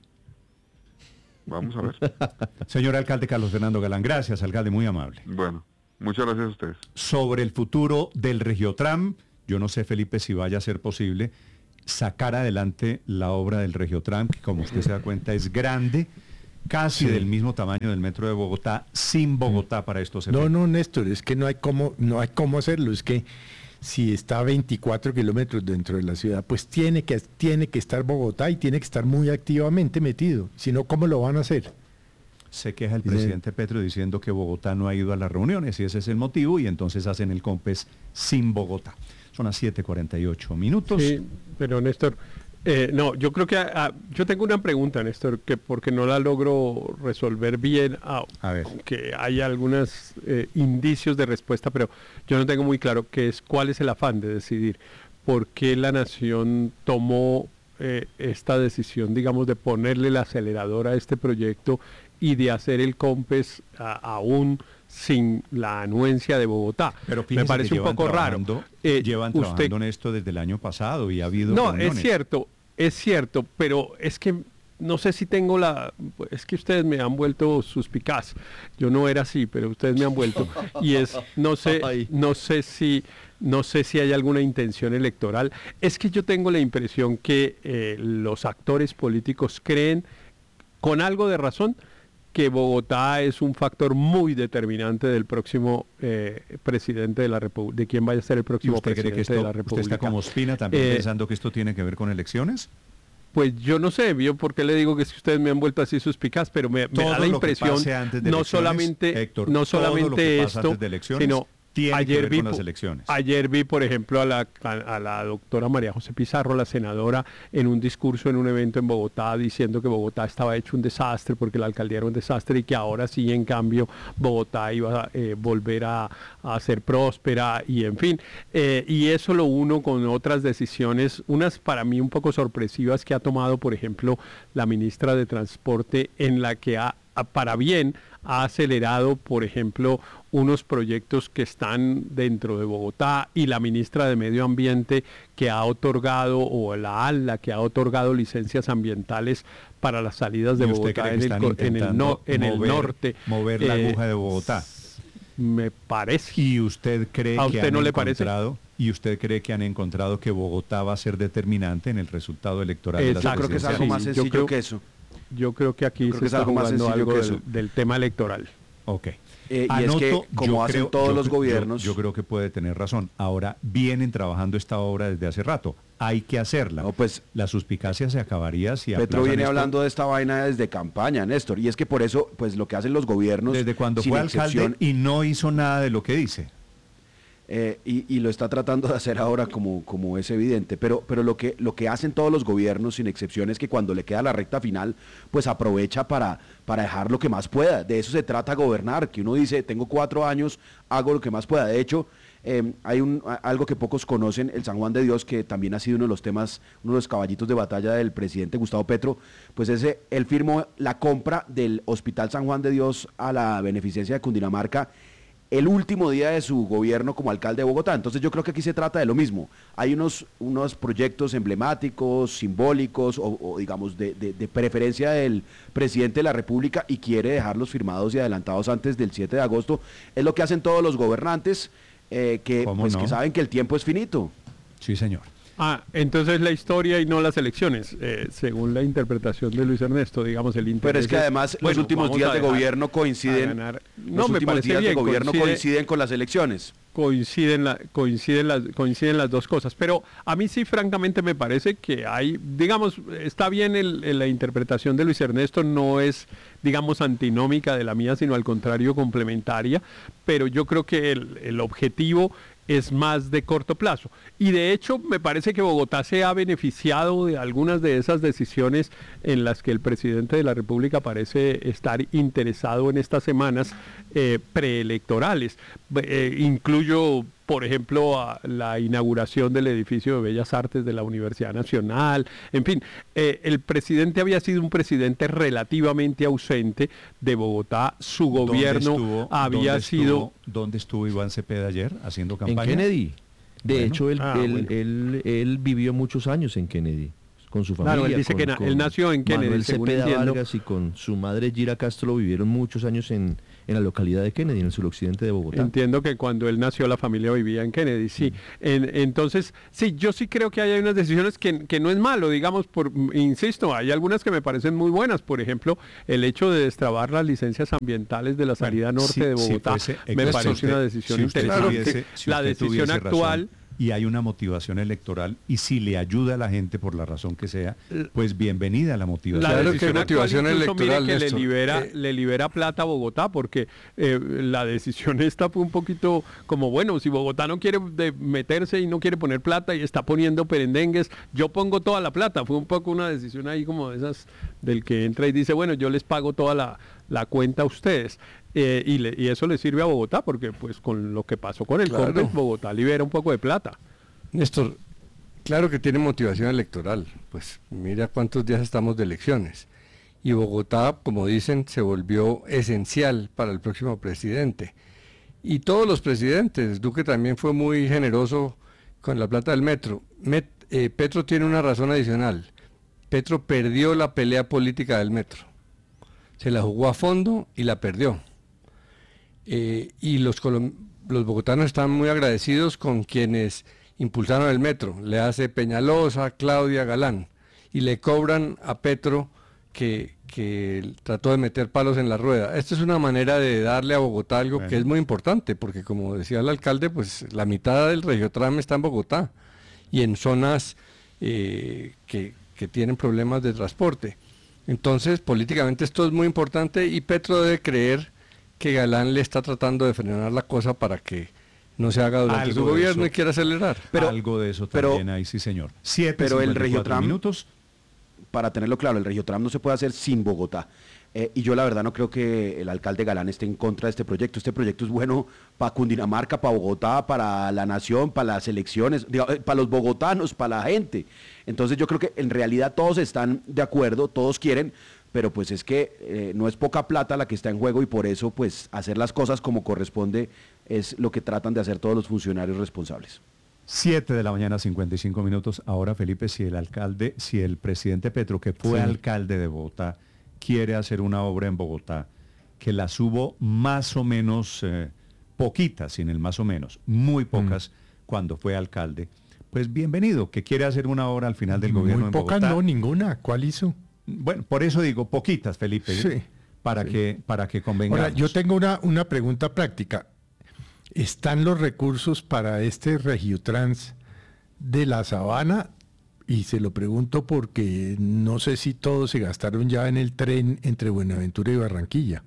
Vamos a ver. Señor alcalde Carlos Fernando Galán, gracias, alcalde, muy amable. Bueno, muchas gracias a ustedes. Sobre el futuro del Regiotram, yo no sé, Felipe, si vaya a ser posible sacar adelante la obra del Regiotram, que como usted se da cuenta es grande, casi del mismo tamaño del metro de Bogotá, sin Bogotá para estos efectos. No, Néstor, es que no hay cómo hacerlo, es que si está a 24 kilómetros dentro de la ciudad, pues tiene que estar Bogotá y tiene que estar muy activamente metido. Si no, ¿cómo lo van a hacer? Se queja el presidente Petro diciendo que Bogotá no ha ido a las reuniones y ese es el motivo y entonces hacen el COMPES sin Bogotá. Son las 7:48 minutos. Sí, pero Néstor, no, yo creo que yo tengo una pregunta, Néstor, que porque no la logro resolver bien, aunque hay algunos indicios de respuesta, pero yo no tengo muy claro cuál es el afán de decidir por qué la Nación tomó esta decisión, digamos, de ponerle el acelerador a este proyecto y de hacer el COMPES aún sin la anuencia de Bogotá. Pero me parece un poco raro. Llevan trabajando en esto desde el año pasado y ha habido reuniones. Es cierto, pero es que no sé si tengo es que ustedes me han vuelto suspicaz. Yo no era así, pero ustedes me han vuelto. Y no sé si hay alguna intención electoral. Es que yo tengo la impresión que los actores políticos creen, con algo de razón, que Bogotá es un factor muy determinante del próximo presidente de la República, de quién vaya a ser el próximo presidente de la República. ¿Usted está como Ospina también pensando que esto tiene que ver con elecciones? Pues yo no sé, yo por qué le digo que si ustedes me han vuelto así suspicaz, pero me da la impresión, no solamente esto, sino ayer vi, con las elecciones. Ayer vi, por ejemplo, a la doctora María José Pizarro, la senadora, en un discurso en un evento en Bogotá, diciendo que Bogotá estaba hecho un desastre porque la alcaldía era un desastre y que ahora sí, en cambio, Bogotá iba a volver a ser próspera y en fin. Y eso lo uno con otras decisiones, unas para mí un poco sorpresivas que ha tomado, por ejemplo, la ministra de Transporte, en la que ha para bien ha acelerado, por ejemplo, unos proyectos que están dentro de Bogotá, y la ministra de Medio Ambiente que ha otorgado, o la ALA que ha otorgado licencias ambientales para las salidas de Bogotá en el norte. Mover la aguja de Bogotá. Me parece. ¿Y usted cree ¿A usted no le parece? ¿Y usted cree que han encontrado que Bogotá va a ser determinante en el resultado electoral de las Yo creo que es algo más sencillo que eso. Yo creo que aquí se está jugando algo del tema electoral. Ok. Y es que, como hacen todos los gobiernos... Yo creo que puede tener razón. Ahora, vienen trabajando esta obra desde hace rato. Hay que hacerla. No, pues, la suspicacia se acabaría si Petro viene hablando de esta vaina desde campaña, Néstor. Y es que por eso, pues lo que hacen los gobiernos... Desde cuando fue alcalde y no hizo nada de lo que dice. Y lo está tratando de hacer ahora como es evidente, pero lo que hacen todos los gobiernos sin excepción es que cuando le queda la recta final, pues aprovecha para dejar lo que más pueda. De eso se trata gobernar, que uno dice, tengo 4 años, hago lo que más pueda. De hecho, hay algo que pocos conocen, el San Juan de Dios, que también ha sido uno de los temas, uno de los caballitos de batalla del presidente Gustavo Petro, pues él firmó la compra del Hospital San Juan de Dios a la beneficencia de Cundinamarca el último día de su gobierno como alcalde de Bogotá. Entonces yo creo que aquí se trata de lo mismo. Hay unos proyectos emblemáticos, simbólicos o digamos de preferencia del presidente de la República, y quiere dejarlos firmados y adelantados antes del 7 de agosto. Es lo que hacen todos los gobernantes que saben que el tiempo es finito. Sí, señor. Entonces la historia y no las elecciones, según la interpretación de Luis Ernesto, digamos el interés. Pero es que además los últimos días de gobierno coinciden. Los últimos días de gobierno coinciden con las elecciones. Coinciden las dos cosas, pero a mí sí francamente me parece que hay, digamos, está bien la interpretación de Luis Ernesto, no es, digamos, antinómica de la mía, sino al contrario complementaria, pero yo creo que el objetivo es más de corto plazo. Y de hecho me parece que Bogotá se ha beneficiado de algunas de esas decisiones en las que el presidente de la República parece estar interesado en estas semanas preelectorales. Incluyo, por ejemplo, a la inauguración del edificio de Bellas Artes de la Universidad Nacional. En fin, el presidente había sido un presidente relativamente ausente de Bogotá. Su gobierno había sido... ¿Dónde estuvo Iván Cepeda ayer haciendo campaña? En Kennedy. De hecho, él vivió muchos años en Kennedy, con su familia. Claro, él dice que él nació en Kennedy, Manuel Cepeda Vargas, y con su madre Gira Castro vivieron muchos años en la localidad de Kennedy, en el suroccidente de Bogotá. Entiendo que cuando él nació la familia vivía en Kennedy, sí. Entonces, sí, yo sí creo que hay unas decisiones que no es malo, digamos, insisto, hay algunas que me parecen muy buenas. Por ejemplo, el hecho de destrabar las licencias ambientales de la salida norte de Bogotá me parece una decisión interesante. La decisión actual... y hay una motivación electoral, y si le ayuda a la gente por la razón que sea, pues bienvenida la motivación. La decisión motivación electoral, que le libera plata a Bogotá, porque la decisión esta fue un poquito como, bueno, si Bogotá no quiere meterse y no quiere poner plata y está poniendo perendengues, yo pongo toda la plata. Fue un poco una decisión ahí como de esas del que entra y dice, bueno, yo les pago toda la cuenta a ustedes. Y eso le sirve a Bogotá, porque pues con lo que pasó con el Cortes, Bogotá libera un poco de plata. Néstor, claro que tiene motivación electoral, pues mira cuántos días estamos de elecciones. Y Bogotá, como dicen, se volvió esencial para el próximo presidente. Y todos los presidentes, Duque también fue muy generoso con la plata del metro. Petro tiene una razón adicional. Petro perdió la pelea política del metro. Se la jugó a fondo y la perdió. Y los bogotanos están muy agradecidos con quienes impulsaron el metro, le hace Peñalosa, Claudia, Galán, y le cobran a Petro que trató de meter palos en la rueda. Esta es una manera de darle a Bogotá algo que es muy importante, porque como decía el alcalde, pues la mitad del Regiotram está en Bogotá y en zonas que tienen problemas de transporte. Entonces, políticamente esto es muy importante, y Petro debe creer que Galán le está tratando de frenar la cosa para que no se haga durante su gobierno y quiera acelerar. Pero algo de eso también hay, sí señor. Pero el Regiotram, para tenerlo claro, el Regiotram no se puede hacer sin Bogotá. Y yo la verdad no creo que el alcalde Galán esté en contra de este proyecto. Este proyecto es bueno para Cundinamarca, para Bogotá, para la nación, para las elecciones, para los bogotanos, para la gente. Entonces yo creo que en realidad todos están de acuerdo, todos quieren, pero pues es que no es poca plata la que está en juego y por eso pues hacer las cosas como corresponde es lo que tratan de hacer todos los funcionarios responsables. 7 de la mañana, 55 minutos. Ahora, Felipe, si el presidente Petro, que fue alcalde de Bogotá, quiere hacer una obra en Bogotá, que las hubo más o menos, poquitas, sin el más o menos, muy pocas, cuando fue alcalde, pues bienvenido, que quiere hacer una obra al final del gobierno en Bogotá. Muy pocas, no, ninguna. ¿Cuál hizo? Bueno, por eso digo poquitas, Felipe, para que convengamos. Ahora, yo tengo una pregunta práctica. ¿Están los recursos para este Regiotrans de la Sabana? Y se lo pregunto porque no sé si todos se gastaron ya en el tren entre Buenaventura y Barranquilla.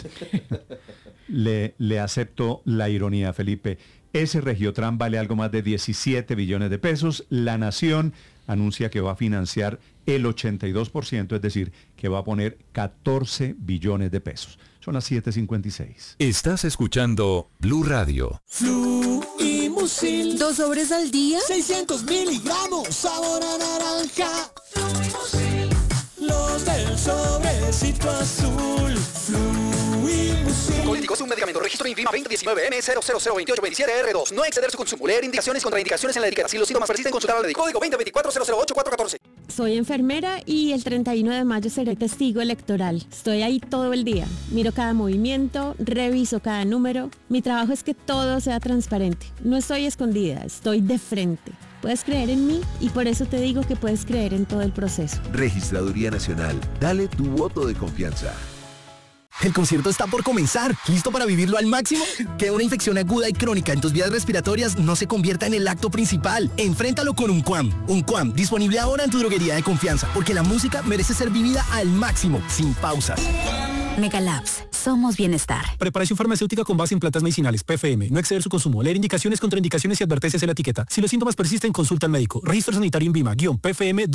Le acepto la ironía, Felipe. Ese Regiotrans vale algo más de 17 billones de pesos. La Nación anuncia que va a financiar el 82%, es decir, que va a poner 14 billones de pesos. Son las 7:56. Estás escuchando Blue Radio. Fluimusil. 2 sobres al día. 600 miligramos. Sabor a naranja. Fluimusil. Los del sobrecito azul. Fluimusil. Políticos, un medicamento. Registro INVIMA 2019-M002827R2. No exceder su consumo. Leer indicaciones, contraindicaciones en la etiqueta. Si los síntomas persisten, consultar al médico. Código 2024-008-414. Soy enfermera y el 31 de mayo seré testigo electoral. Estoy ahí todo el día. Miro cada movimiento, reviso cada número. Mi trabajo es que todo sea transparente. No estoy escondida, estoy de frente. Puedes creer en mí y por eso te digo que puedes creer en todo el proceso. Registraduría Nacional. Dale tu voto de confianza. El concierto está por comenzar. ¿Listo para vivirlo al máximo? Que una infección aguda y crónica en tus vías respiratorias no se convierta en el acto principal. Enfréntalo con Unquam. Unquam, disponible ahora en tu droguería de confianza, porque la música merece ser vivida al máximo, sin pausas. Megalabs. Somos bienestar. Preparación farmacéutica con base en plantas medicinales. PFM. No exceder su consumo. Leer indicaciones, contraindicaciones y advertencias en la etiqueta. Si los síntomas persisten, consulta al médico. Registro sanitario INVIMA. PFM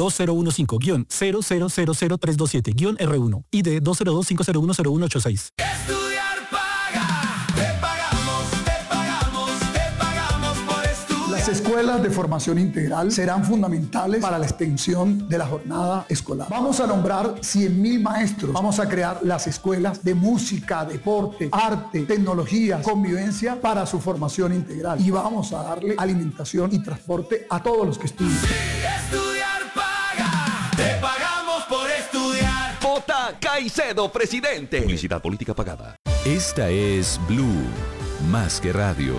2015-0000327-R1. ID 202-501-0186. Estudiar paga. Te pagamos por estudiar. Las escuelas de formación integral serán fundamentales para la extensión de la jornada escolar. Vamos a nombrar 100.000 maestros. Vamos a crear las escuelas de música, deporte, arte, tecnología, convivencia para su formación integral. Y vamos a darle alimentación y transporte a todos los que estudian. Sí, estudiar paga. Te pagamos por estudiar. Vota Caicedo, presidente. Publicidad política pagada. Esta es Blue, más que radio.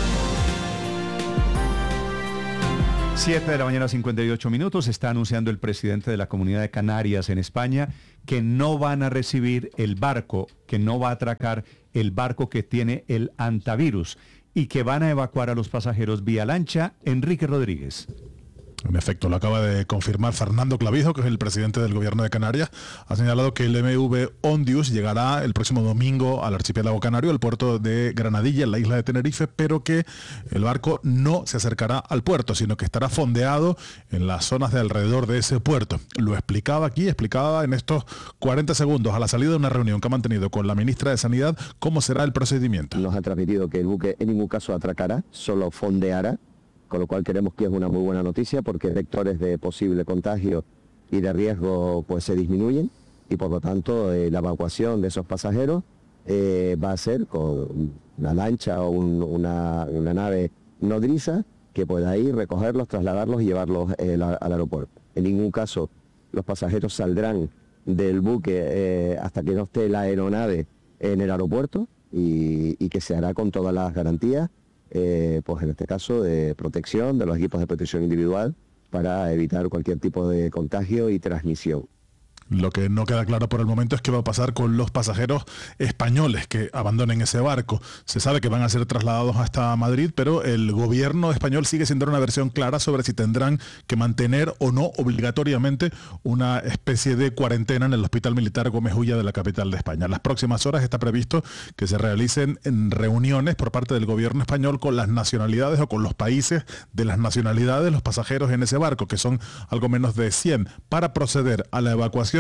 7 de la mañana, 58 minutos. Está anunciando el presidente de la Comunidad de Canarias en España que no van a recibir el barco, que no va a atracar el barco que tiene el antivirus y que van a evacuar a los pasajeros vía lancha. Enrique Rodríguez. En efecto, lo acaba de confirmar Fernando Clavijo, que es el presidente del gobierno de Canarias. Ha señalado que el MV Ondius llegará el próximo domingo al archipiélago canario, al puerto de Granadilla, en la isla de Tenerife, pero que el barco no se acercará al puerto, sino que estará fondeado en las zonas de alrededor de ese puerto. Lo explicaba en estos 40 segundos, a la salida de una reunión que ha mantenido con la ministra de Sanidad, cómo será el procedimiento. Nos ha transmitido que el buque en ningún caso atracará, solo fondeará, con lo cual creemos que es una muy buena noticia porque vectores de posible contagio y de riesgo pues se disminuyen y por lo tanto la evacuación de esos pasajeros va a ser con una lancha o una nave nodriza que pueda ir, recogerlos, trasladarlos y llevarlos al aeropuerto. En ningún caso los pasajeros saldrán del buque hasta que no esté la aeronave en el aeropuerto y que se hará con todas las garantías. Pues en este caso de protección, de los equipos de protección individual para evitar cualquier tipo de contagio y transmisión. Lo que no queda claro por el momento es qué va a pasar con los pasajeros españoles que abandonen ese barco. Se sabe que van a ser trasladados hasta Madrid, pero el gobierno español sigue sin dar una versión clara sobre si tendrán que mantener o no obligatoriamente una especie de cuarentena en el Hospital Militar Gómez Ulla de la capital de España. En las próximas horas está previsto que se realicen reuniones por parte del gobierno español con las nacionalidades o con los países de las nacionalidades de los pasajeros en ese barco, que son algo menos de 100, para proceder a la evacuación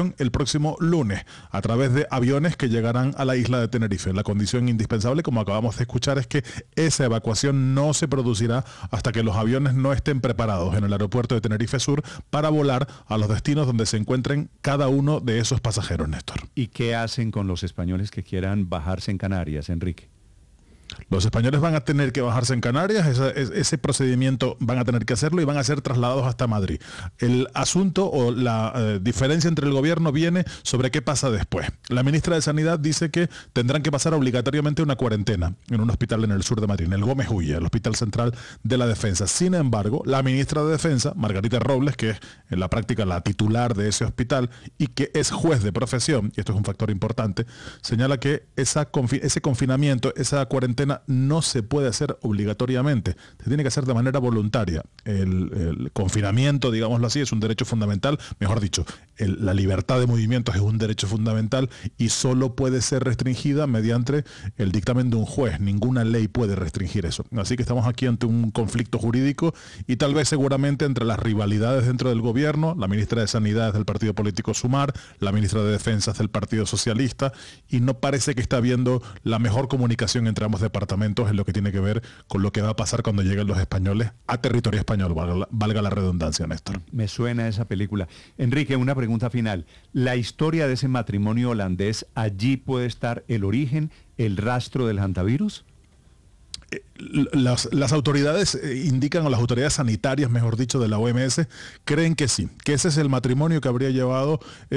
evacuación el próximo lunes a través de aviones que llegarán a la isla de Tenerife. La condición indispensable, como acabamos de escuchar, es que esa evacuación no se producirá hasta que los aviones no estén preparados en el aeropuerto de Tenerife Sur para volar a los destinos donde se encuentren cada uno de esos pasajeros, Néstor. ¿Y qué hacen con los españoles que quieran bajarse en Canarias, Enrique? Los españoles van a tener que bajarse en Canarias, ese procedimiento van a tener que hacerlo y van a ser trasladados hasta Madrid. El asunto o la diferencia entre el gobierno viene sobre qué pasa después. La ministra de Sanidad dice que tendrán que pasar obligatoriamente una cuarentena en un hospital en el sur de Madrid, en el Gómez Ulla, el Hospital Central de la Defensa. Sin embargo, la ministra de Defensa, Margarita Robles, que es en la práctica la titular de ese hospital y que es juez de profesión, y esto es un factor importante, señala que ese confinamiento, esa cuarentena no se puede hacer obligatoriamente, se tiene que hacer de manera voluntaria. El confinamiento, digámoslo así, es un derecho fundamental, mejor dicho, la libertad de movimientos es un derecho fundamental y solo puede ser restringida mediante el dictamen de un juez. Ninguna ley puede restringir eso. Así que estamos aquí ante un conflicto jurídico y tal vez seguramente entre las rivalidades dentro del gobierno, la ministra de Sanidad es del partido político Sumar, la ministra de Defensa es del Partido Socialista y no parece que está habiendo la mejor comunicación entre ambos departamentos en lo que tiene que ver con lo que va a pasar cuando lleguen los españoles a territorio español, valga la redundancia, Néstor. Me suena esa película. Enrique, una pregunta final. ¿La historia de ese matrimonio holandés, allí puede estar el origen, el rastro del hantavirus? Las autoridades indican, o las autoridades sanitarias, mejor dicho, de la OMS, creen que sí, que ese es el matrimonio que habría llevado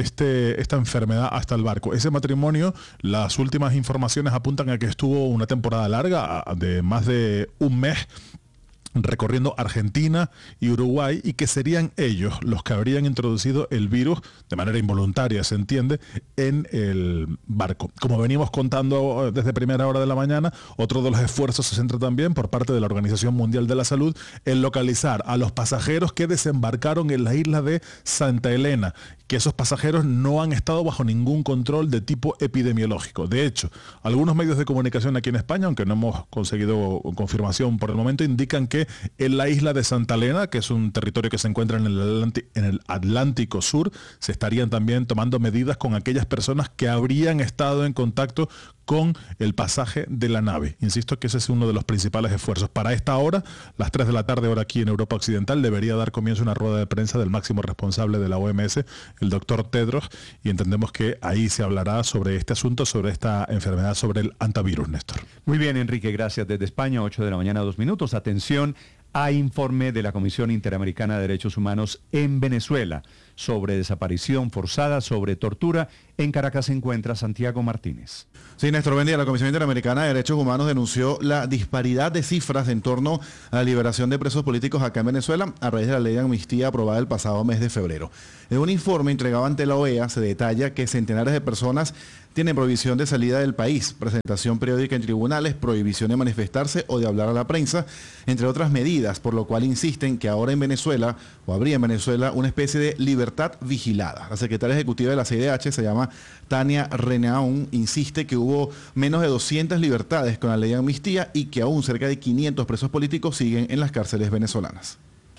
esta enfermedad hasta el barco. Ese matrimonio, las últimas informaciones apuntan a que estuvo una temporada larga, de más de un mes, recorriendo Argentina y Uruguay, y que serían ellos los que habrían introducido el virus de manera involuntaria, se entiende, en el barco. Como venimos contando desde primera hora de la mañana, otro de los esfuerzos se centra también por parte de la Organización Mundial de la Salud en localizar a los pasajeros que desembarcaron en la isla de Santa Elena, que esos pasajeros no han estado bajo ningún control de tipo epidemiológico. De hecho, algunos medios de comunicación aquí en España, aunque no hemos conseguido confirmación por el momento, indican que en la isla de Santa Elena, que es un territorio que se encuentra en el Atlántico Sur, se estarían también tomando medidas con aquellas personas que habrían estado en contacto con el pasaje de la nave. Insisto que ese es uno de los principales esfuerzos. Para esta hora, las 3 de la tarde, hora aquí en Europa Occidental, debería dar comienzo una rueda de prensa del máximo responsable de la OMS, el doctor Tedros, y entendemos que ahí se hablará sobre este asunto, sobre esta enfermedad, sobre el hantavirus, Néstor. Muy bien, Enrique, gracias. Desde España, 8 de la mañana, 2 minutos. Atención a informe de la Comisión Interamericana de Derechos Humanos en Venezuela sobre desaparición forzada, sobre tortura. En Caracas se encuentra Santiago Martínez. Sí, Néstor, buen día. La Comisión Interamericana de Derechos Humanos denunció la disparidad de cifras en torno a la liberación de presos políticos acá en Venezuela a raíz de la ley de amnistía aprobada el pasado mes de febrero. En un informe entregado ante la OEA se detalla que centenares de personas tienen prohibición de salida del país, presentación periódica en tribunales, prohibición de manifestarse o de hablar a la prensa, entre otras medidas, por lo cual insisten que ahora en Venezuela, o habría en Venezuela, una especie de libertad vigilada. La secretaria ejecutiva de la CIDH se llama Tania Renaún, insiste que hubo menos de 200 libertades con la ley de amnistía y que aún cerca de 500 presos políticos siguen en las cárceles venezolanas.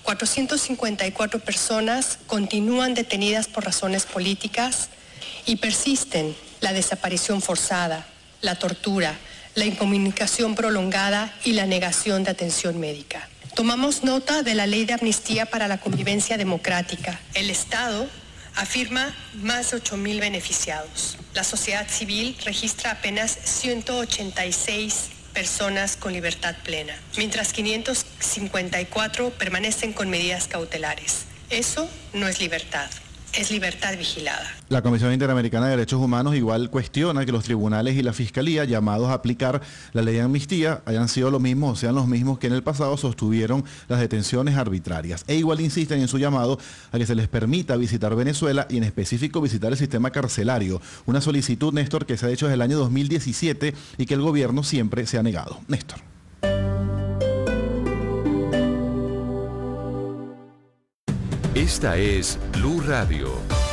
454 personas continúan detenidas por razones políticas y persisten la desaparición forzada, la tortura, la incomunicación prolongada y la negación de atención médica. Tomamos nota de la Ley de Amnistía para la Convivencia Democrática. El Estado afirma más de 8.000 beneficiados. La sociedad civil registra apenas 186 personas con libertad plena, mientras 554 permanecen con medidas cautelares. Eso no es libertad. Es libertad vigilada. La Comisión Interamericana de Derechos Humanos igual cuestiona que los tribunales y la Fiscalía llamados a aplicar la ley de amnistía hayan sido los mismos o sean los mismos que en el pasado sostuvieron las detenciones arbitrarias. E igual insisten en su llamado a que se les permita visitar Venezuela y en específico visitar el sistema carcelario. Una solicitud, Néstor, que se ha hecho desde el año 2017 y que el gobierno siempre se ha negado. Néstor. Esta es Blue Radio.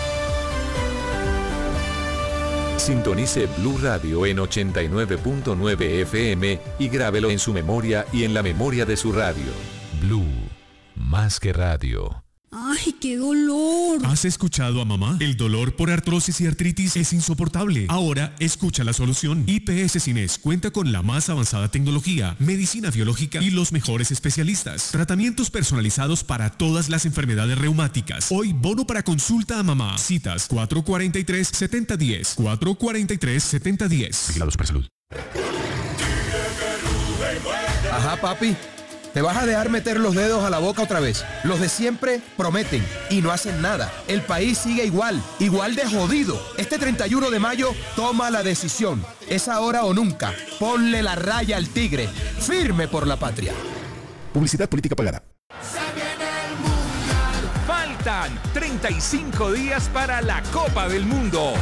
Sintonice Blue Radio en 89.9 FM y grábelo en su memoria y en la memoria de su radio. Blue, más que radio. Ay, qué dolor! ¿Has escuchado a mamá? El dolor por artrosis y artritis es insoportable. Ahora escucha la solución. IPS Cines cuenta con la más avanzada tecnología, medicina biológica y los mejores especialistas. Tratamientos personalizados para todas las enfermedades reumáticas. Hoy bono para consulta a mamá. Citas 443-7010. 443-7010. Vigilado Supersalud. Ajá, papi. ¿Te vas a dejar meter los dedos a la boca otra vez? Los de siempre prometen y no hacen nada. El país sigue igual de jodido. Este 31 de mayo toma la decisión. Es ahora o nunca. Ponle la raya al tigre. Firme por la patria. Publicidad política pagada. Faltan 35 días para la Copa del Mundo.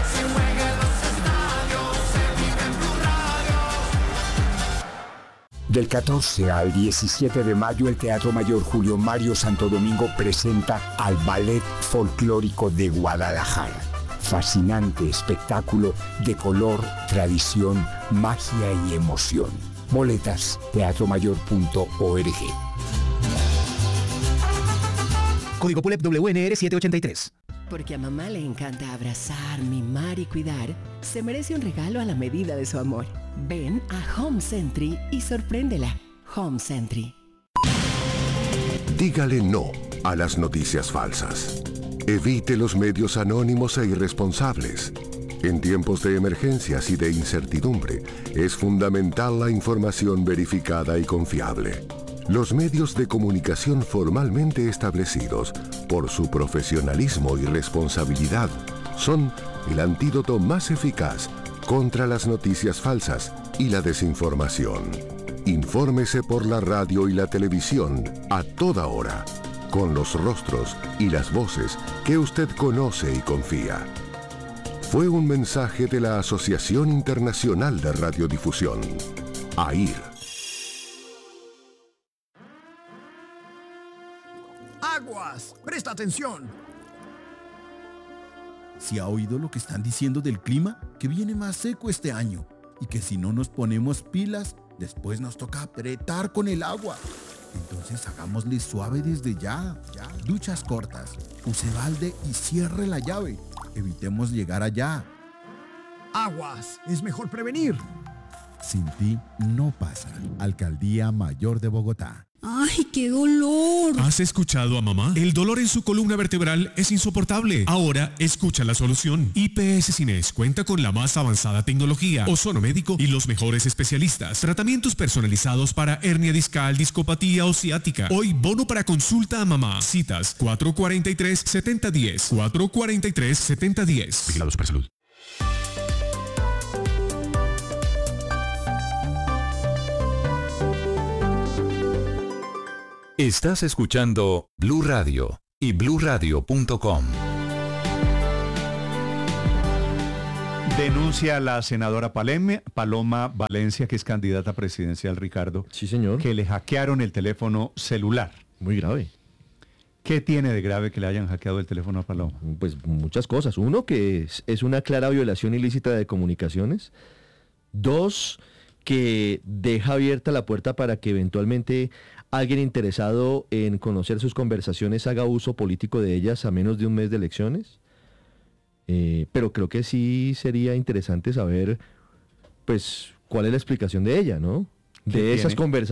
Del 14 al 17 de mayo, el Teatro Mayor Julio Mario Santo Domingo presenta al Ballet Folclórico de Guadalajara. Fascinante espectáculo de color, tradición, magia y emoción. Boletas, teatromayor.org. Código PULEP WNR 783. Porque a mamá le encanta abrazar, mimar y cuidar, se merece un regalo a la medida de su amor. Ven a Home Sentry y sorpréndela. Home Sentry. Dígale no a las noticias falsas. Evite los medios anónimos e irresponsables. En tiempos de emergencias y de incertidumbre, es fundamental la información verificada y confiable. Los medios de comunicación formalmente establecidos, por su profesionalismo y responsabilidad, son el antídoto más eficaz contra las noticias falsas y la desinformación. Infórmese por la radio y la televisión a toda hora, con los rostros y las voces que usted conoce y confía. Fue un mensaje de la Asociación Internacional de Radiodifusión, AIR. ¡Aguas! ¡Presta atención! ¿Sí ha oído lo que están diciendo del clima? Que viene más seco este año y que si no nos ponemos pilas, después nos toca apretar con el agua. Entonces hagámosle suave desde ya. Duchas cortas, use balde y cierre la llave. Evitemos llegar allá. ¡Aguas! Es mejor prevenir. Sin ti no pasa. Alcaldía Mayor de Bogotá. ¡Ay, qué dolor! ¿Has escuchado a mamá? El dolor en su columna vertebral es insoportable. Ahora escucha la solución. IPS Cines cuenta con la más avanzada tecnología, ozono médico y los mejores especialistas. Tratamientos personalizados para hernia discal, discopatía o ciática. Hoy bono para consulta a mamá. Citas 443-7010. 443-7010. Vigilado Supersalud. Estás escuchando Blue Radio y bluradio.com. Denuncia a la senadora Paloma Valencia, que es candidata presidencial, Ricardo. Sí, señor. Que le hackearon el teléfono celular. Muy grave. ¿Qué tiene de grave que le hayan hackeado el teléfono a Paloma? Pues muchas cosas. Uno, que es una clara violación ilícita de comunicaciones. Dos, que deja abierta la puerta para que eventualmente alguien interesado en conocer sus conversaciones haga uso político de ellas a menos de un mes de elecciones. Pero creo que sí sería interesante saber, pues, cuál es la explicación de ella, ¿no? De esas conversaciones.